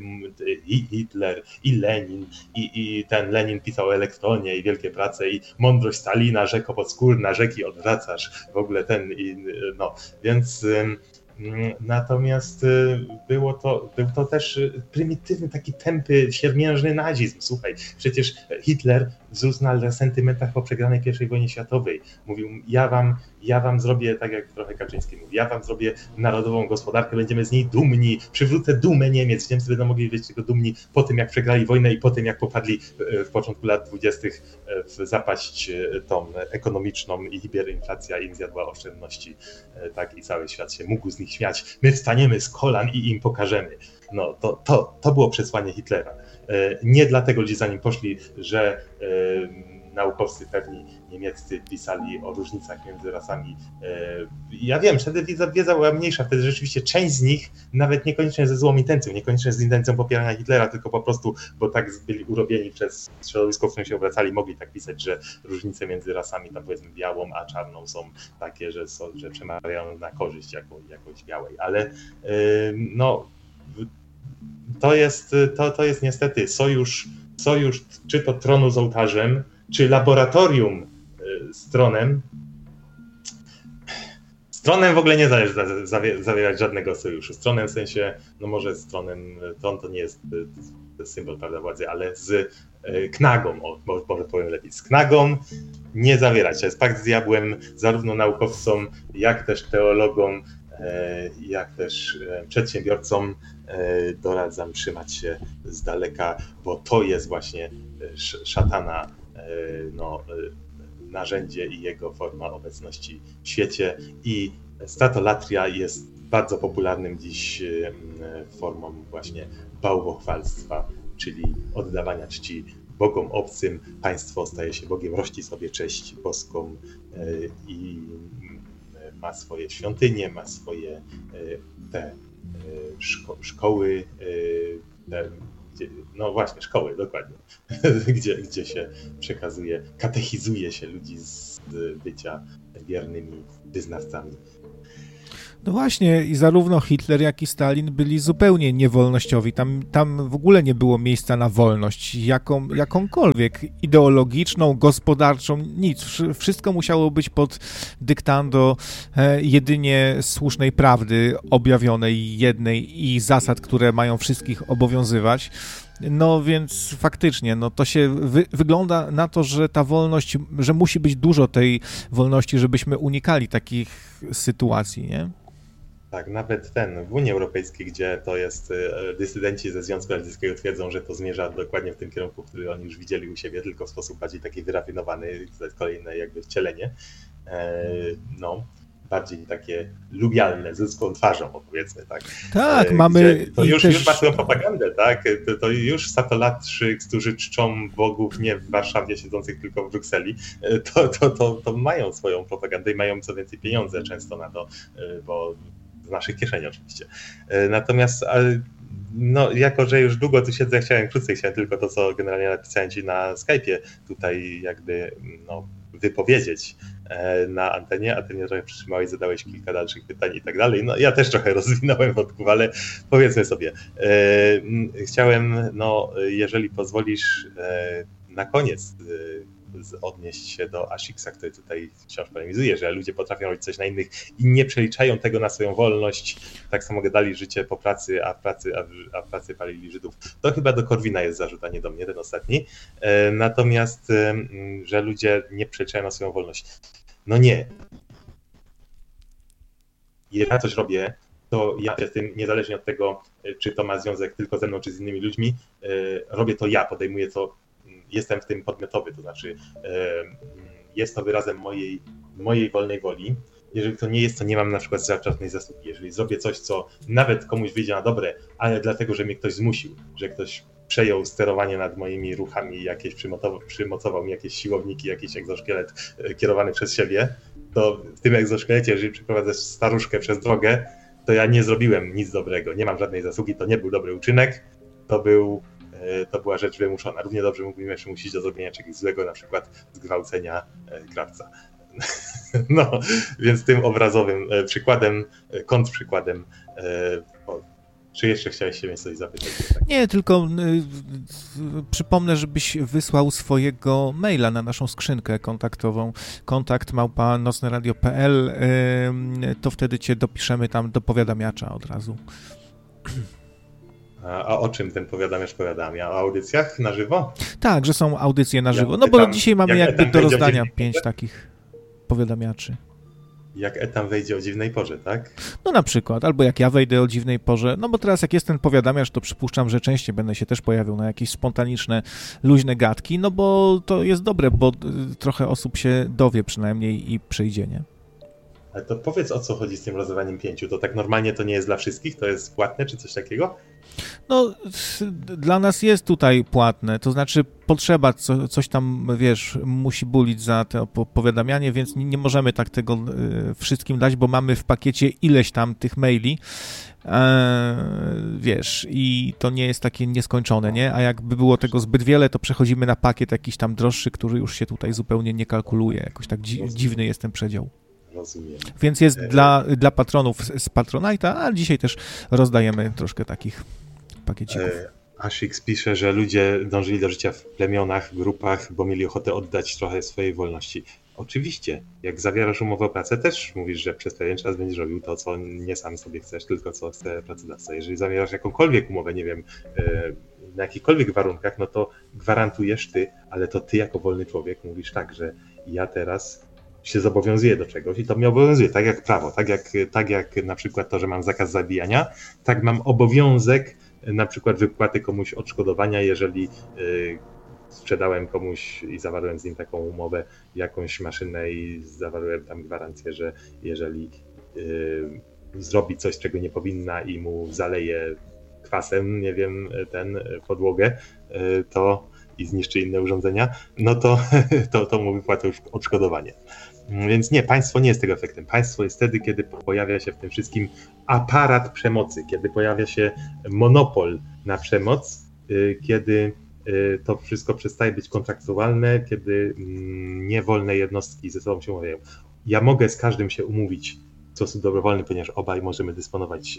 I Hitler, i Lenin, i, i ten Lenin pisał o elektronie i wielkie prace, i mądrość Stalina, rzeko podskórna, rzeki odwracasz, w ogóle ten, i, no, więc... Natomiast było to, był to też prymitywny, taki tępy, siermiężny nazizm. Słuchaj, przecież Hitler wzrósł na resentymentach po przegranej pierwszej wojnie światowej. Mówił, ja wam, ja wam zrobię, tak jak trochę Kaczyński mówi, ja wam zrobię narodową gospodarkę, będziemy z niej dumni, przywrócę dumę Niemiec, Niemcy będą mogli być tylko dumni po tym, jak przegrali wojnę i po tym, jak popadli w początku lat dwudziestych w zapaść tą ekonomiczną i hiperinflacja im zjadła oszczędności, tak, i cały świat się mógł z nich śmiać. My wstaniemy z kolan i im pokażemy. No to, to, to było przesłanie Hitlera. Nie dlatego ludzie za nim poszli, że naukowcy pewni niemieccy pisali o różnicach między rasami. Ja wiem, wtedy wiedza, wiedza była mniejsza, wtedy rzeczywiście część z nich nawet niekoniecznie ze złą intencją, niekoniecznie z intencją popierania Hitlera, tylko po prostu, bo tak byli urobieni przez środowisko, w którym się obracali, mogli tak pisać, że różnice między rasami, tam powiedzmy białą a czarną, są takie, że, są, że przemawiają na korzyść jako, jakoś białej, ale no to jest, to, to jest niestety sojusz, sojusz czy to tronu z ołtarzem, czy laboratorium z tronem, Z tronem w ogóle nie należy zawierać żadnego sojuszu. Z tronem w sensie, no może z tronem, tron to nie jest symbol, prawda, władzy, ale z knagą, o, może powiem lepiej, z knagą nie zawierać. To jest pakt z diabłem zarówno naukowcom, jak też teologom, jak też przedsiębiorcom doradzam trzymać się z daleka, bo to jest właśnie szatana, no, narzędzie i jego forma obecności w świecie i statolatria jest bardzo popularnym dziś formą właśnie bałwochwalstwa, czyli oddawania czci bogom obcym. Państwo staje się Bogiem, rości sobie cześć boską i ma swoje świątynie, ma swoje te szko- szkoły, te, no właśnie, szkoły, dokładnie, gdzie, gdzie się przekazuje, katechizuje się ludzi z bycia wiernymi wyznawcami. No właśnie, i zarówno Hitler, jak i Stalin byli zupełnie niewolnościowi. Tam, tam w ogóle nie było miejsca na wolność, jaką, jakąkolwiek, ideologiczną, gospodarczą, nic. Wszystko musiało być pod dyktando e, jedynie słusznej prawdy objawionej jednej i zasad, które mają wszystkich obowiązywać. No więc faktycznie, no to się wy, wygląda na to, że ta wolność, że musi być dużo tej wolności, żebyśmy unikali takich sytuacji, nie? Tak, nawet ten, w Unii Europejskiej, gdzie to jest, dysydenci ze Związku Radzieckiego twierdzą, że to zmierza dokładnie w tym kierunku, który oni już widzieli u siebie, tylko w sposób bardziej taki wyrafinowany, to jest kolejne jakby wcielenie, no, bardziej takie lubialne, z ludzką twarzą, powiedzmy, tak. Tak, gdzie mamy... To już, też... już ma swoją propagandę, tak, to, to już satolatrzy, którzy czczą bogów nie w Warszawie siedzących, tylko w Brukseli, to, to, to, to mają swoją propagandę i mają co więcej pieniądze często na to, bo z naszych kieszeni oczywiście. Natomiast no, jako, że już długo tu siedzę, chciałem krócej, chciałem tylko to, co generalnie napisałem ci na Skype'ie tutaj jakby no, wypowiedzieć na antenie, a ty mnie trochę przytrzymałeś, zadałeś kilka dalszych pytań i tak dalej. No ja też trochę rozwinąłem wątków, ale powiedzmy sobie. Chciałem, no jeżeli pozwolisz, na koniec odnieść się do Ashiksa, który tutaj wciąż polemizuje, że ludzie potrafią robić coś na innych i nie przeliczają tego na swoją wolność. Tak samo gadali życie po pracy, a w pracy, a w, a w pracy palili Żydów. To chyba do Korwina jest zarzut, a nie do mnie, ten ostatni. Natomiast, że ludzie nie przeliczają na swoją wolność. No nie. Jeżeli ja coś robię, to ja jestem, niezależnie od tego, czy to ma związek tylko ze mną, czy z innymi ludźmi, robię to ja, podejmuję to, jestem w tym podmiotowy, to znaczy jest to wyrazem mojej, mojej wolnej woli. Jeżeli to nie jest, to nie mam na przykład żadnej zasługi. Jeżeli zrobię coś, co nawet komuś wyjdzie na dobre, ale dlatego, że mnie ktoś zmusił, że ktoś przejął sterowanie nad moimi ruchami, jakieś przymocował, przymocował mi jakieś siłowniki, jakiś egzoszkielet kierowany przez siebie, to w tym egzoszkielecie, jeżeli przeprowadzę staruszkę przez drogę, to ja nie zrobiłem nic dobrego, nie mam żadnej zasługi, to nie był dobry uczynek, to był to była rzecz wymuszona. Równie dobrze mógłbym przymusić do zrobienia czegoś złego, na przykład zgwałcenia krawca. No, więc tym obrazowym przykładem, kontrprzykładem, czy jeszcze chciałeś się mnie coś zapytać? Tak? Nie, tylko y, przypomnę, żebyś wysłał swojego maila na naszą skrzynkę kontaktową, kontakt małpa nocneradio kropka p l, y, to wtedy cię dopiszemy tam do powiadamiacza od razu. A o czym ten powiadamiacz powiadamia? O audycjach na żywo? Tak, że są audycje na żywo. No jak bo etam, dzisiaj mamy jak jakby do rozdania pięć porze? takich powiadamiaczy. Jak Etam wejdzie o dziwnej porze, tak? No na przykład, albo jak ja wejdę o dziwnej porze, no bo teraz jak jest ten powiadamiacz, to przypuszczam, że częściej będę się też pojawiał na jakieś spontaniczne, luźne gadki, no bo to jest dobre, bo trochę osób się dowie przynajmniej i przyjdzie, nie? Ale to powiedz, o co chodzi z tym rozdawaniem pięciu. To tak normalnie to nie jest dla wszystkich? To jest płatne czy coś takiego? No, dla nas jest tutaj płatne, to znaczy potrzeba, co, coś tam, wiesz, musi bulić za to powiadamianie, więc nie, nie możemy tak tego y, wszystkim dać, bo mamy w pakiecie ileś tam tych maili, e, wiesz, i to nie jest takie nieskończone, nie? A jakby było tego zbyt wiele, to przechodzimy na pakiet jakiś tam droższy, który już się tutaj zupełnie nie kalkuluje, jakoś tak dzi- dziwny jest ten przedział. Rozumiem. Więc jest dla, dla patronów z Patronite'a, a dzisiaj też rozdajemy troszkę takich pakiecików. Ashix pisze, że ludzie dążyli do życia w plemionach, grupach, bo mieli ochotę oddać trochę swojej wolności. Oczywiście, jak zawierasz umowę o pracę, też mówisz, że przez pewien czas będziesz robił to, co nie sam sobie chcesz, tylko co chce pracodawca. Jeżeli zawierasz jakąkolwiek umowę, nie wiem, na jakichkolwiek warunkach, no to gwarantujesz ty, ale to ty jako wolny człowiek mówisz tak, że ja teraz się zobowiązuję do czegoś i to mnie obowiązuje, tak jak prawo, tak jak, tak jak na przykład to, że mam zakaz zabijania, tak mam obowiązek na przykład wypłaty komuś odszkodowania, jeżeli sprzedałem komuś i zawarłem z nim taką umowę, jakąś maszynę i zawarłem tam gwarancję, że jeżeli y, zrobi coś, czego nie powinna i mu zaleje kwasem, nie wiem, ten podłogę, y, to i zniszczy inne urządzenia, no to, to, to mu wypłatę już odszkodowanie. Więc nie, państwo nie jest tego efektem. Państwo jest wtedy, kiedy pojawia się w tym wszystkim aparat przemocy, kiedy pojawia się monopol na przemoc, y, kiedy to wszystko przestaje być kontraktualne, kiedy niewolne jednostki ze sobą się umawiają. Ja mogę z każdym się umówić w sposób dobrowolny, ponieważ obaj możemy dysponować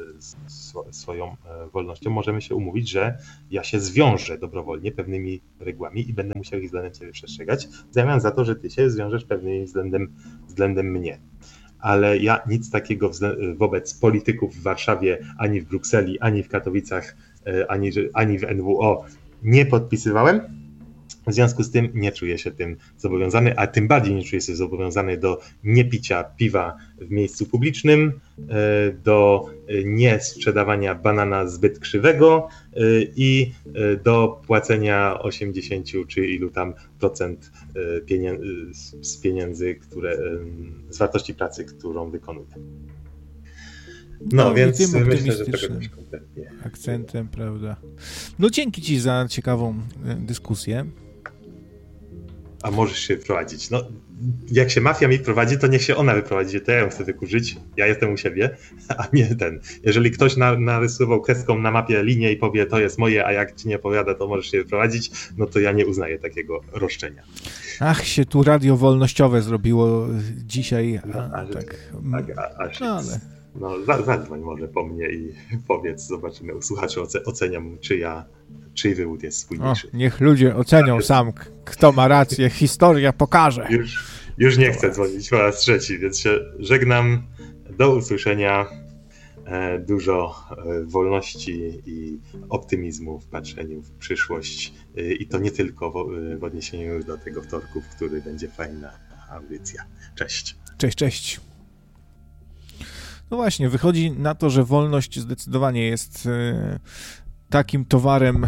swoją wolnością. Możemy się umówić, że ja się zwiążę dobrowolnie pewnymi regułami i będę musiał ich względem ciebie przestrzegać, w zamian za to, że ty się zwiążesz pewnymi względem, względem mnie. Ale ja nic takiego wobec polityków w Warszawie, ani w Brukseli, ani w Katowicach, ani, ani w N W O nie podpisywałem, w związku z tym nie czuję się tym zobowiązany, a tym bardziej nie czuję się zobowiązany do niepicia piwa w miejscu publicznym, do nie sprzedawania banana zbyt krzywego i do płacenia osiemdziesiąt czy ilu tam procent pieniędzy, z pieniędzy, które, z wartości pracy, którą wykonuję. No, no więc myślę, że tego też kompletnie akcentem, prawda. No dzięki ci za ciekawą dyskusję. A możesz się wyprowadzić. No, jak się mafia mi prowadzi, to niech się ona wyprowadzi, to ja ją chcę wykurzyć, ja jestem u siebie, a nie ten. Jeżeli ktoś na, narysował kreską na mapie linię i powie, to jest moje, a jak ci nie opowiada, to możesz się wyprowadzić, no to ja nie uznaję takiego roszczenia. Ach, się tu radio wolnościowe zrobiło dzisiaj. A, no, a, tak, tak, a, a no, ale... No, zadzwoń może po mnie i powiedz, zobaczymy, słuchacze oceniam, czy ja, czyj wywód jest spójniejszy. O, niech ludzie ocenią sam, kto ma rację, historia pokaże. Już, już nie chcę dzwonić po raz trzeci, więc się żegnam, do usłyszenia, dużo wolności i optymizmu w patrzeniu w przyszłość i to nie tylko w, w odniesieniu do tego wtorku, w który będzie fajna audycja. Cześć. Cześć, cześć. No właśnie, wychodzi na to, że wolność zdecydowanie jest e, takim towarem,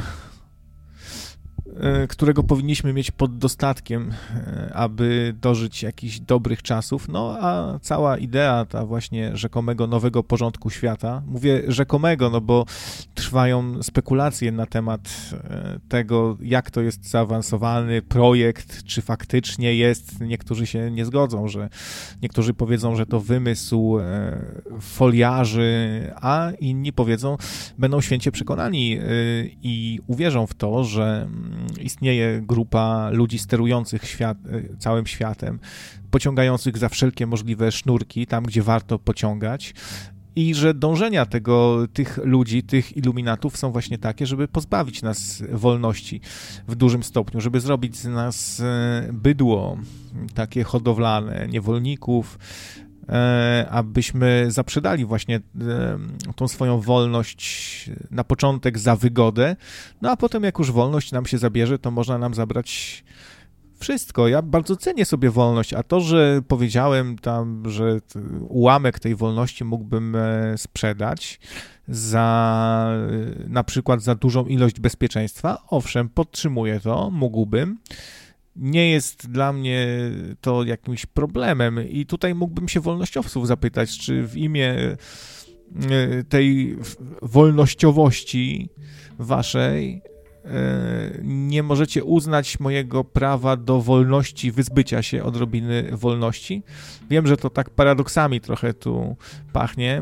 e, którego powinniśmy mieć pod dostatkiem, e, aby dożyć jakichś dobrych czasów. No a cała idea ta właśnie rzekomego nowego porządku świata, mówię rzekomego, no bo trwają spekulacje na temat e, tego, jak to jest zaawansowany projekt, czy faktycznie jest. Niektórzy się nie zgodzą, że niektórzy powiedzą, że to wymysł e, foliarzy, a inni powiedzą, będą święcie przekonani e, i uwierzą w to, że istnieje grupa ludzi sterujących świat, e, całym światem, pociągających za wszelkie możliwe sznurki, tam gdzie warto pociągać. I że dążenia tego, tych ludzi, tych iluminatów są właśnie takie, żeby pozbawić nas wolności w dużym stopniu, żeby zrobić z nas bydło takie hodowlane, niewolników, abyśmy zaprzedali właśnie tą swoją wolność na początek za wygodę, no a potem jak już wolność nam się zabierze, to można nam zabrać wszystko. Ja bardzo cenię sobie wolność, a to, że powiedziałem tam, że ułamek tej wolności mógłbym sprzedać za na przykład za dużą ilość bezpieczeństwa, owszem, podtrzymuję to, mógłbym. Nie jest dla mnie to jakimś problemem i tutaj mógłbym się wolnościowców zapytać, czy w imię tej wolnościowości waszej nie możecie uznać mojego prawa do wolności, wyzbycia się odrobiny wolności. Wiem, że to tak paradoksami trochę tu pachnie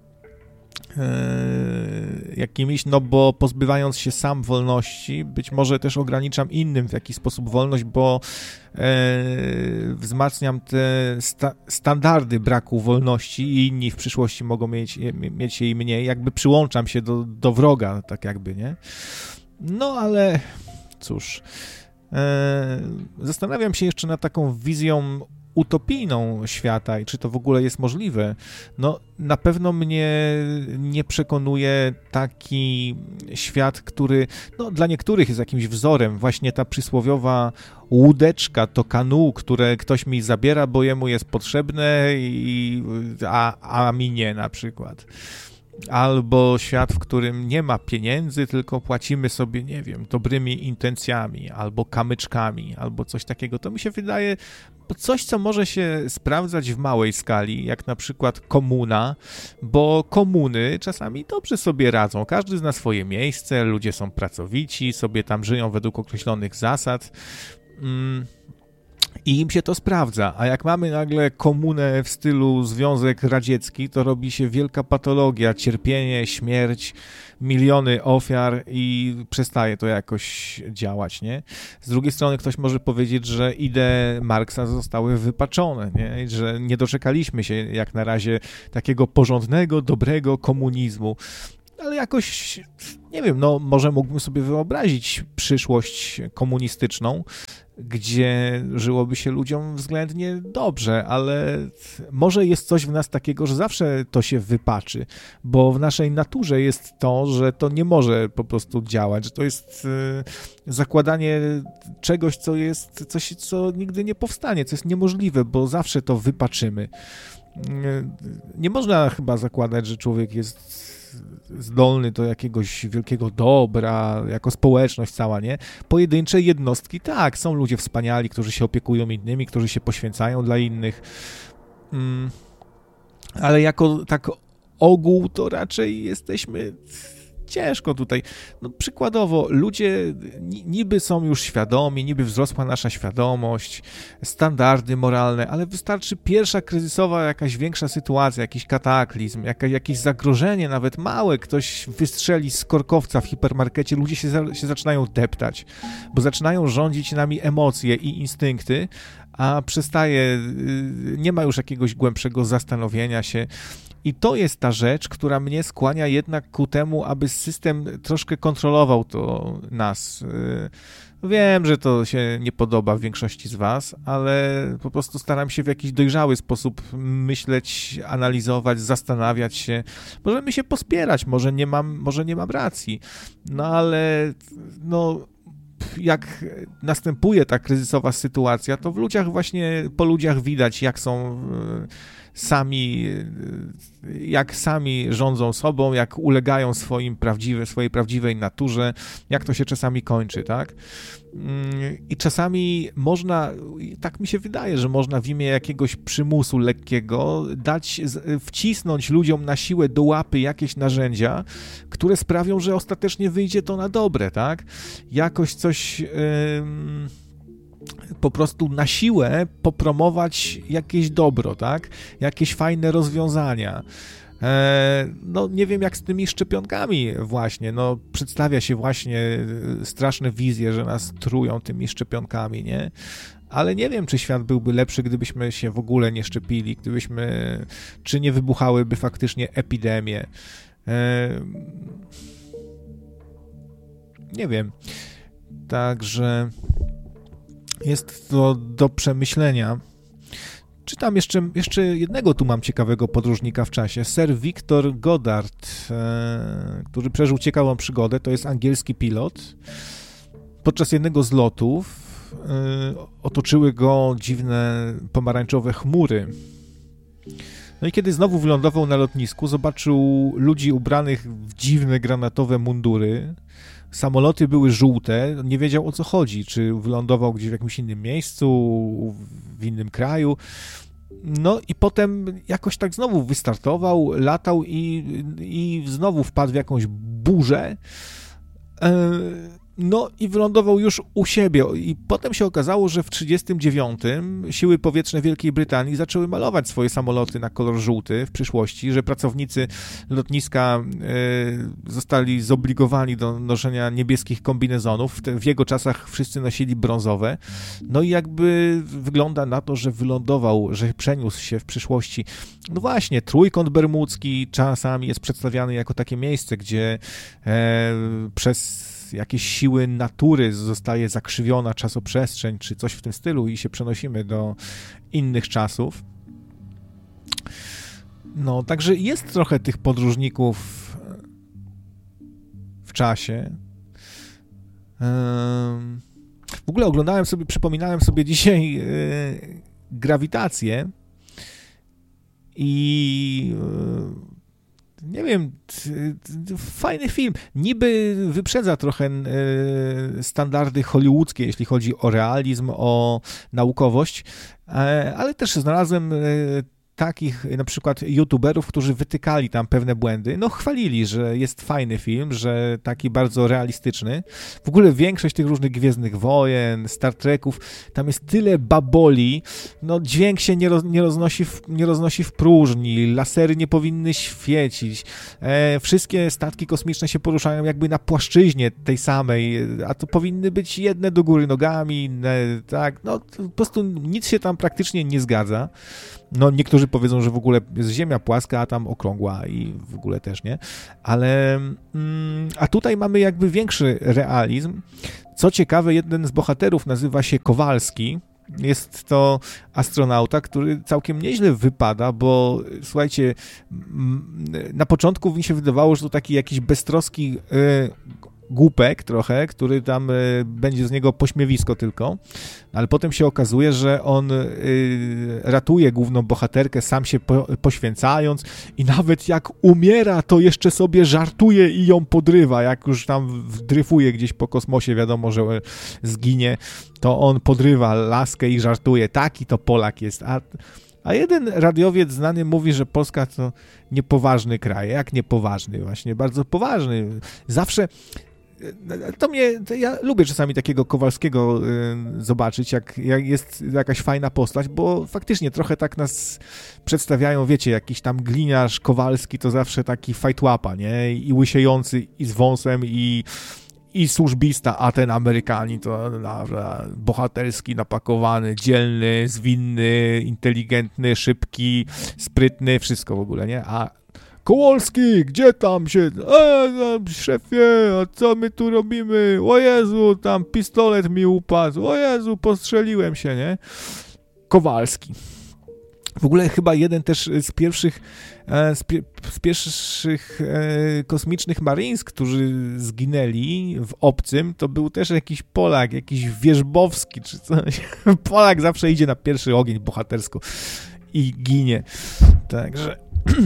jakimiś, no bo pozbywając się sam wolności, być może też ograniczam innym w jakiś sposób wolność, bo wzmacniam te sta- standardy braku wolności i inni w przyszłości mogą mieć, mieć jej mniej, jakby przyłączam się do, do wroga, tak jakby, nie? No ale cóż, Zastanawiam się jeszcze nad taką wizją utopijną świata i czy to w ogóle jest możliwe. No, na pewno mnie nie przekonuje taki świat, który no, dla niektórych jest jakimś wzorem. Właśnie ta przysłowiowa łódeczka, to kanu, które ktoś mi zabiera, bo jemu jest potrzebne, i, a, a mi nie na przykład. Albo świat, w którym nie ma pieniędzy, tylko płacimy sobie, nie wiem, dobrymi intencjami, albo kamyczkami, albo coś takiego. To mi się wydaje coś, co może się sprawdzać w małej skali, jak na przykład komuna, bo komuny czasami dobrze sobie radzą. Każdy zna swoje miejsce, ludzie są pracowici, sobie tam żyją według określonych zasad. Mm. I im się to sprawdza, a jak mamy nagle komunę w stylu Związek Radziecki, to robi się wielka patologia, cierpienie, śmierć, miliony ofiar i przestaje to jakoś działać, nie? Z drugiej strony ktoś może powiedzieć, że idee Marksa zostały wypaczone, nie? Że nie doczekaliśmy się jak na razie takiego porządnego, dobrego komunizmu. Ale jakoś, nie wiem, no może mógłbym sobie wyobrazić przyszłość komunistyczną, gdzie żyłoby się ludziom względnie dobrze, ale może jest coś w nas takiego, że zawsze to się wypaczy, bo w naszej naturze jest to, że to nie może po prostu działać, że to jest zakładanie czegoś, co jest, coś, co nigdy nie powstanie, co jest niemożliwe, bo zawsze to wypaczymy. Nie można chyba zakładać, że człowiek jest zdolny do jakiegoś wielkiego dobra, jako społeczność cała, nie? Pojedyncze jednostki, tak, są ludzie wspaniali, którzy się opiekują innymi, którzy się poświęcają dla innych, mm, ale jako tak ogół to raczej jesteśmy ciężko tutaj. No, przykładowo, ludzie niby są już świadomi, niby wzrosła nasza świadomość, standardy moralne, ale wystarczy pierwsza kryzysowa jakaś większa sytuacja, jakiś kataklizm, jaka, jakieś zagrożenie, nawet małe, ktoś wystrzeli z korkowca w hipermarkecie, ludzie się, za, się zaczynają deptać, bo zaczynają rządzić nami emocje i instynkty, a przestaje, nie ma już jakiegoś głębszego zastanowienia się. I to jest ta rzecz, która mnie skłania jednak ku temu, aby system troszkę kontrolował to nas. Wiem, że to się nie podoba w większości z was, ale po prostu staram się w jakiś dojrzały sposób myśleć, analizować, zastanawiać się. Możemy się pospierać, może nie mam, może nie mam racji, no ale no... jak następuje ta kryzysowa sytuacja, to w ludziach właśnie, po ludziach widać, jak są sami, jak sami rządzą sobą, jak ulegają swoim prawdziwe, swojej prawdziwej naturze, jak to się czasami kończy, tak? I czasami można, tak mi się wydaje, że można w imię jakiegoś przymusu lekkiego dać, wcisnąć ludziom na siłę do łapy jakieś narzędzia, które sprawią, że ostatecznie wyjdzie to na dobre, tak? Jakoś coś... Yy... po prostu na siłę popromować jakieś dobro, tak? Jakieś fajne rozwiązania. E, no nie wiem jak z tymi szczepionkami właśnie, no przedstawia się właśnie straszne wizje, że nas trują tymi szczepionkami, nie? Ale nie wiem, czy świat byłby lepszy, gdybyśmy się w ogóle nie szczepili, gdybyśmy, czy nie wybuchałyby faktycznie epidemie. E, nie wiem. Także jest to do przemyślenia. Czytam jeszcze, jeszcze jednego tu mam ciekawego podróżnika w czasie. Sir Victor Goddard, e, który przeżył ciekawą przygodę. To jest angielski pilot. Podczas jednego z lotów e, otoczyły go dziwne pomarańczowe chmury. No i kiedy znowu wylądował na lotnisku, zobaczył ludzi ubranych w dziwne granatowe mundury. Samoloty były żółte, nie wiedział o co chodzi, czy wylądował gdzieś w jakimś innym miejscu, w innym kraju. No i potem jakoś tak znowu wystartował, latał i, i znowu wpadł w jakąś burzę. No i wylądował już u siebie i potem się okazało, że w trzydziestym dziewiątym siły powietrzne Wielkiej Brytanii zaczęły malować swoje samoloty na kolor żółty w przyszłości, że pracownicy lotniska y, zostali zobligowani do noszenia niebieskich kombinezonów. W jego czasach wszyscy nosili brązowe. No i jakby wygląda na to, że wylądował, że przeniósł się w przyszłości. No właśnie, Trójkąt Bermudzki czasami jest przedstawiany jako takie miejsce, gdzie e, przez przez jakieś siły natury zostaje zakrzywiona czasoprzestrzeń, czy coś w tym stylu i się przenosimy do innych czasów. No, także jest trochę tych podróżników w czasie. W ogóle oglądałem sobie, przypominałem sobie dzisiaj Grawitację i nie wiem, fajny film. Niby wyprzedza trochę standardy hollywoodzkie, jeśli chodzi o realizm, o naukowość, ale też znalazłem takich na przykład youtuberów, którzy wytykali tam pewne błędy, no chwalili, że jest fajny film, że taki bardzo realistyczny. W ogóle większość tych różnych Gwiezdnych Wojen, Star Treków, tam jest tyle baboli, no dźwięk się nie, roz, nie, roznosi, w, nie roznosi w próżni, lasery nie powinny świecić, e, wszystkie statki kosmiczne się poruszają jakby na płaszczyźnie tej samej, a to powinny być jedne do góry nogami, inne, tak, no po prostu nic się tam praktycznie nie zgadza. No niektórzy powiedzą, że w ogóle jest Ziemia płaska, a tam okrągła i w ogóle też nie, ale mm, a tutaj mamy jakby większy realizm. Co ciekawe, jeden z bohaterów nazywa się Kowalski. Jest to astronauta, który całkiem nieźle wypada, bo słuchajcie, na początku mi się wydawało, że to taki jakiś beztroski yy, głupek trochę, który tam y, będzie z niego pośmiewisko tylko, ale potem się okazuje, że on y, ratuje główną bohaterkę, sam się po, poświęcając i nawet jak umiera, to jeszcze sobie żartuje i ją podrywa, jak już tam dryfuje gdzieś po kosmosie, wiadomo, że zginie, to on podrywa laskę i żartuje. Taki to Polak jest, a A jeden radiowiec znany mówi, że Polska to niepoważny kraj. Jak niepoważny? Właśnie bardzo poważny. Zawsze to mnie, to ja lubię czasami takiego Kowalskiego y, zobaczyć, jak, jak jest jakaś fajna postać, bo faktycznie trochę tak nas przedstawiają, wiecie, jakiś tam gliniarz Kowalski to zawsze taki fajtłapa, nie? I łysiejący, i z wąsem, i i służbista, a ten Amerykanin to dobra, bohaterski, napakowany, dzielny, zwinny, inteligentny, szybki, sprytny, wszystko w ogóle, nie? A Kowalski, gdzie tam się? E, no, szefie, a co my tu robimy? O Jezu, tam pistolet mi upadł. O Jezu, postrzeliłem się, nie? Kowalski. W ogóle chyba jeden też z pierwszych, z, pie, z pierwszych e, kosmicznych Marines, którzy zginęli w obcym, to był też jakiś Polak, jakiś Wierzbowski czy coś. Polak zawsze idzie na pierwszy ogień bohatersko i ginie. Także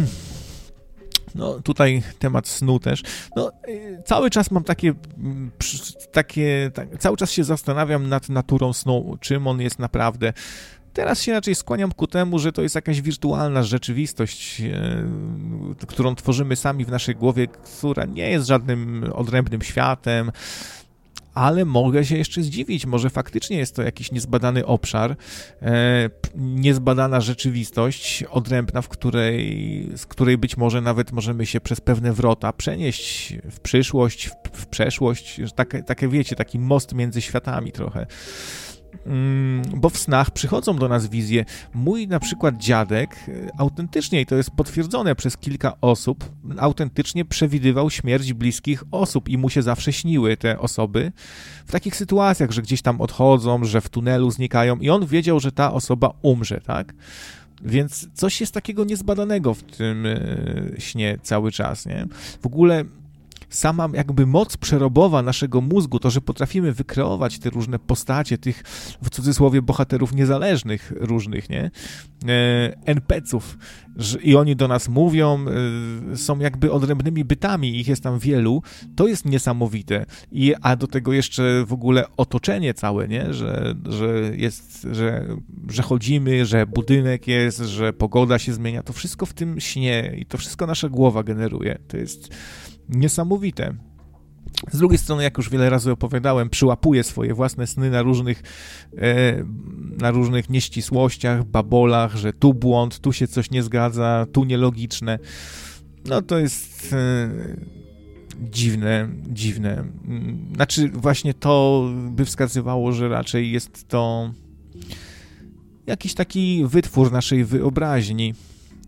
no tutaj temat snu też. No cały czas mam takie, takie tak, cały czas się zastanawiam nad naturą snu, czym on jest naprawdę. Teraz się raczej skłaniam ku temu, że to jest jakaś wirtualna rzeczywistość, e, którą tworzymy sami w naszej głowie, która nie jest żadnym odrębnym światem, ale mogę się jeszcze zdziwić, może faktycznie jest to jakiś niezbadany obszar, e, niezbadana rzeczywistość odrębna, w której, z której być może nawet możemy się przez pewne wrota przenieść w przyszłość, w, w przeszłość, takie, takie wiecie, taki most między światami trochę. Bo w snach przychodzą do nas wizje. Mój na przykład dziadek autentycznie, i to jest potwierdzone przez kilka osób, autentycznie przewidywał śmierć bliskich osób i mu się zawsze śniły te osoby w takich sytuacjach, że gdzieś tam odchodzą, że w tunelu znikają i on wiedział, że ta osoba umrze, tak? Więc coś jest takiego niezbadanego w tym śnie cały czas, nie? W ogóle sama jakby moc przerobowa naszego mózgu, to, że potrafimy wykreować te różne postacie, tych w cudzysłowie bohaterów niezależnych różnych, nie? en pe ce ów i oni do nas mówią, są jakby odrębnymi bytami, ich jest tam wielu, to jest niesamowite. I, a do tego jeszcze w ogóle otoczenie całe, nie? Że, że jest, że, że chodzimy, że budynek jest, że pogoda się zmienia, to wszystko w tym śnie i to wszystko nasza głowa generuje. To jest niesamowite. Z drugiej strony, jak już wiele razy opowiadałem, przyłapuję swoje własne sny na różnych, e, na różnych nieścisłościach, babolach, że tu błąd, tu się coś nie zgadza, tu nielogiczne. No to jest e, dziwne, dziwne. Znaczy właśnie to by wskazywało, że raczej jest to jakiś taki wytwór naszej wyobraźni.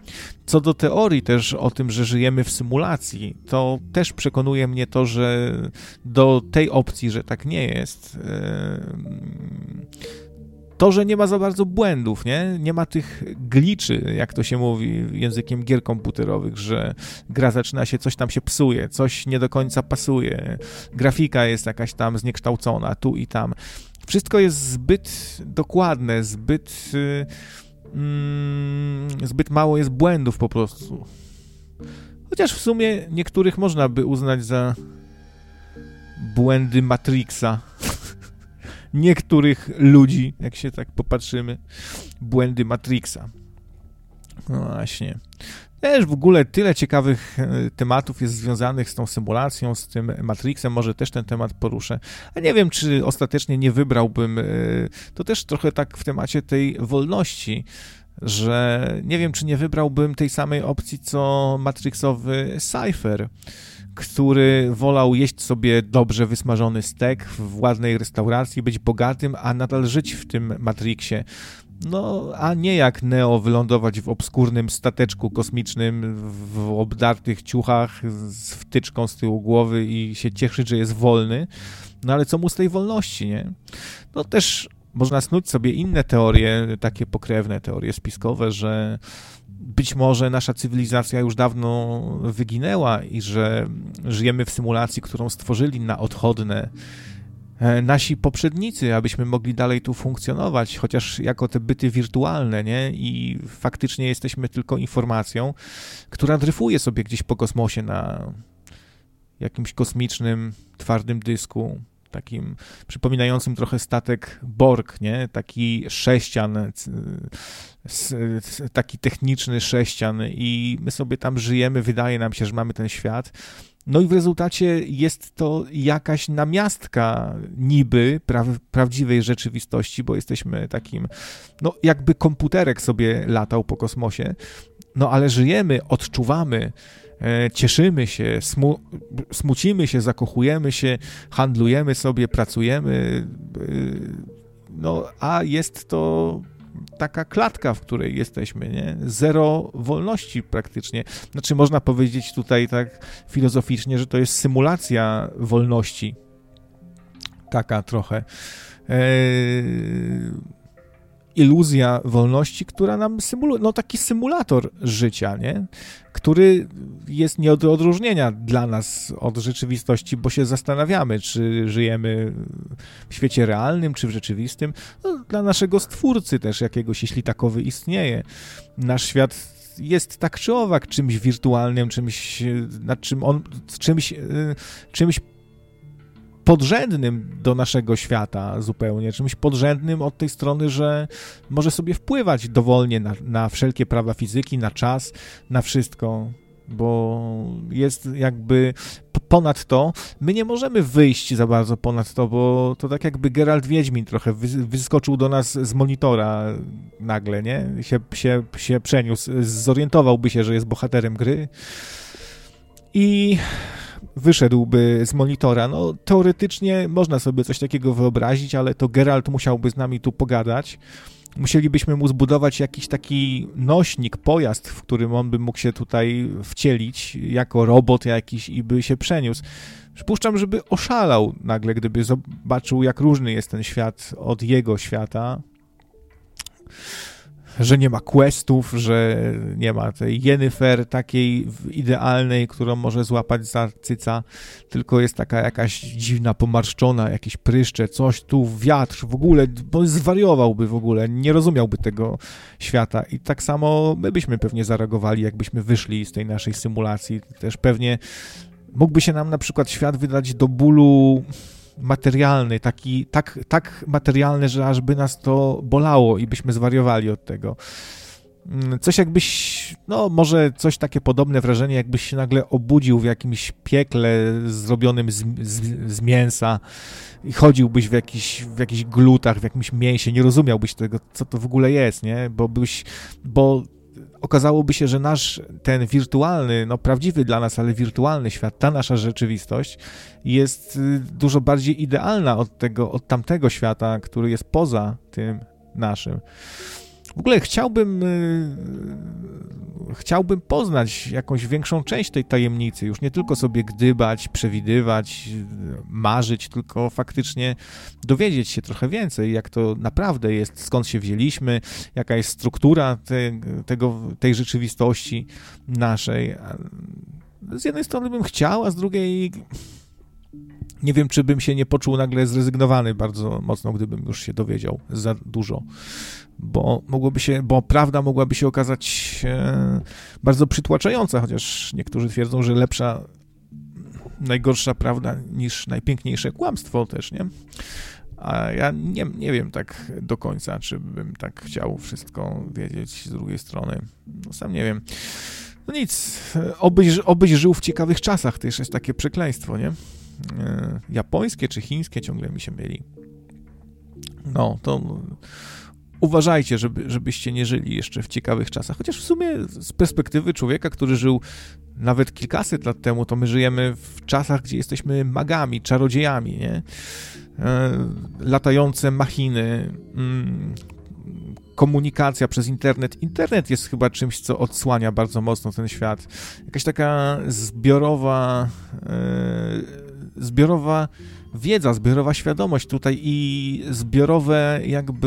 Co do teorii też o tym, że żyjemy w symulacji, to też przekonuje mnie to, że do tej opcji, że tak nie jest, to, że nie ma za bardzo błędów, nie? Nie ma tych glitchy, jak to się mówi językiem gier komputerowych, że gra zaczyna się, coś tam się psuje, coś nie do końca pasuje, grafika jest jakaś tam zniekształcona, tu i tam. Wszystko jest zbyt dokładne, zbyt, mm, zbyt mało jest błędów po prostu. Chociaż w sumie niektórych można by uznać za błędy Matrixa. Niektórych ludzi, jak się tak popatrzymy, błędy Matrixa. No właśnie. Też w ogóle tyle ciekawych tematów jest związanych z tą symulacją, z tym Matrixem, może też ten temat poruszę. A nie wiem, czy ostatecznie nie wybrałbym, to też trochę tak w temacie tej wolności, że nie wiem, czy nie wybrałbym tej samej opcji, co Matrixowy Cypher, który wolał jeść sobie dobrze wysmażony stek w ładnej restauracji, być bogatym, a nadal żyć w tym Matrixie. No, a nie jak Neo wylądować w obskurnym stateczku kosmicznym, w obdartych ciuchach z wtyczką z tyłu głowy i się cieszyć, że jest wolny. No ale co mu z tej wolności, nie? No też można snuć sobie inne teorie, takie pokrewne teorie spiskowe, że być może nasza cywilizacja już dawno wyginęła i że żyjemy w symulacji, którą stworzyli na odchodne nasi poprzednicy, abyśmy mogli dalej tu funkcjonować, chociaż jako te byty wirtualne, nie? I faktycznie jesteśmy tylko informacją, która dryfuje sobie gdzieś po kosmosie na jakimś kosmicznym, twardym dysku, takim przypominającym trochę statek Borg, nie? Taki sześcian, taki techniczny sześcian i my sobie tam żyjemy, wydaje nam się, że mamy ten świat. No i w rezultacie jest to jakaś namiastka niby pra- prawdziwej rzeczywistości, bo jesteśmy takim, no jakby komputerek sobie latał po kosmosie, no ale żyjemy, odczuwamy, e, cieszymy się, smu- smucimy się, zakochujemy się, handlujemy sobie, pracujemy, e, no a jest to taka klatka, w której jesteśmy, nie? Zero wolności praktycznie. Znaczy można powiedzieć tutaj tak filozoficznie, że to jest symulacja wolności. Taka trochę. Eee, iluzja wolności, która nam symuluje, no taki symulator życia, nie? Który jest nie do odróżnienia dla nas od rzeczywistości, bo się zastanawiamy, czy żyjemy w świecie realnym, czy w rzeczywistym. No, dla naszego stwórcy też jakiegoś, jeśli takowy istnieje. Nasz świat jest tak czy owak czymś wirtualnym, czymś, nad czym on, czymś, czymś podrzędnym do naszego świata zupełnie, czymś podrzędnym od tej strony, że może sobie wpływać dowolnie na, na wszelkie prawa fizyki, na czas, na wszystko, bo jest jakby ponad to, my nie możemy wyjść za bardzo ponad to, bo to tak jakby Geralt Wiedźmin trochę wyskoczył do nas z monitora nagle, nie? Się, się, się przeniósł, zorientowałby się, że jest bohaterem gry i wyszedłby z monitora. No, teoretycznie można sobie coś takiego wyobrazić, ale to Geralt musiałby z nami tu pogadać. Musielibyśmy mu zbudować jakiś taki nośnik, pojazd, w którym on by mógł się tutaj wcielić, jako robot jakiś i by się przeniósł. Przypuszczam, żeby oszalał nagle, gdyby zobaczył, jak różny jest ten świat od jego świata. Że nie ma questów, że nie ma tej Yennefer takiej idealnej, którą może złapać za cyca, tylko jest taka jakaś dziwna, pomarszczona, jakieś pryszcze, coś tu, wiatr, w ogóle, bo zwariowałby w ogóle, nie rozumiałby tego świata i tak samo my byśmy pewnie zareagowali, jakbyśmy wyszli z tej naszej symulacji. Też pewnie mógłby się nam na przykład świat wydać do bólu materialny, taki, tak, tak materialny, że aż by nas to bolało i byśmy zwariowali od tego. Coś jakbyś, no może coś takie podobne wrażenie, jakbyś się nagle obudził w jakimś piekle zrobionym z, z, z mięsa i chodziłbyś w, jakiś, w jakichś glutach, w jakimś mięsie, nie rozumiałbyś tego, co to w ogóle jest, nie? Bo byś, bo okazałoby się, że nasz ten wirtualny, no prawdziwy dla nas, ale wirtualny świat, ta nasza rzeczywistość jest dużo bardziej idealna od tego, od tamtego świata, który jest poza tym naszym. W ogóle chciałbym chciałbym poznać jakąś większą część tej tajemnicy, już nie tylko sobie gdybać, przewidywać, marzyć, tylko faktycznie dowiedzieć się trochę więcej, jak to naprawdę jest, skąd się wzięliśmy, jaka jest struktura te, tego, tej rzeczywistości naszej. Z jednej strony bym chciał, a z drugiej nie wiem, czy bym się nie poczuł nagle zrezygnowany bardzo mocno, gdybym już się dowiedział za dużo, bo mogłoby się, bo prawda mogłaby się okazać e, bardzo przytłaczająca, chociaż niektórzy twierdzą, że lepsza, najgorsza prawda niż najpiękniejsze kłamstwo też, nie? A ja nie, nie wiem tak do końca, czy bym tak chciał wszystko wiedzieć z drugiej strony. No sam nie wiem. No nic, obyś, obyś żył w ciekawych czasach, to jeszcze jest takie przekleństwo, nie? Japońskie czy chińskie ciągle mi się myli. No, to uważajcie, żeby, żebyście nie żyli jeszcze w ciekawych czasach. Chociaż w sumie z perspektywy człowieka, który żył nawet kilkaset lat temu, to my żyjemy w czasach, gdzie jesteśmy magami, czarodziejami, nie? Latające machiny, komunikacja przez internet. Internet jest chyba czymś, co odsłania bardzo mocno ten świat. Jakaś taka zbiorowa zbiorowa wiedza, zbiorowa świadomość tutaj i zbiorowe jakby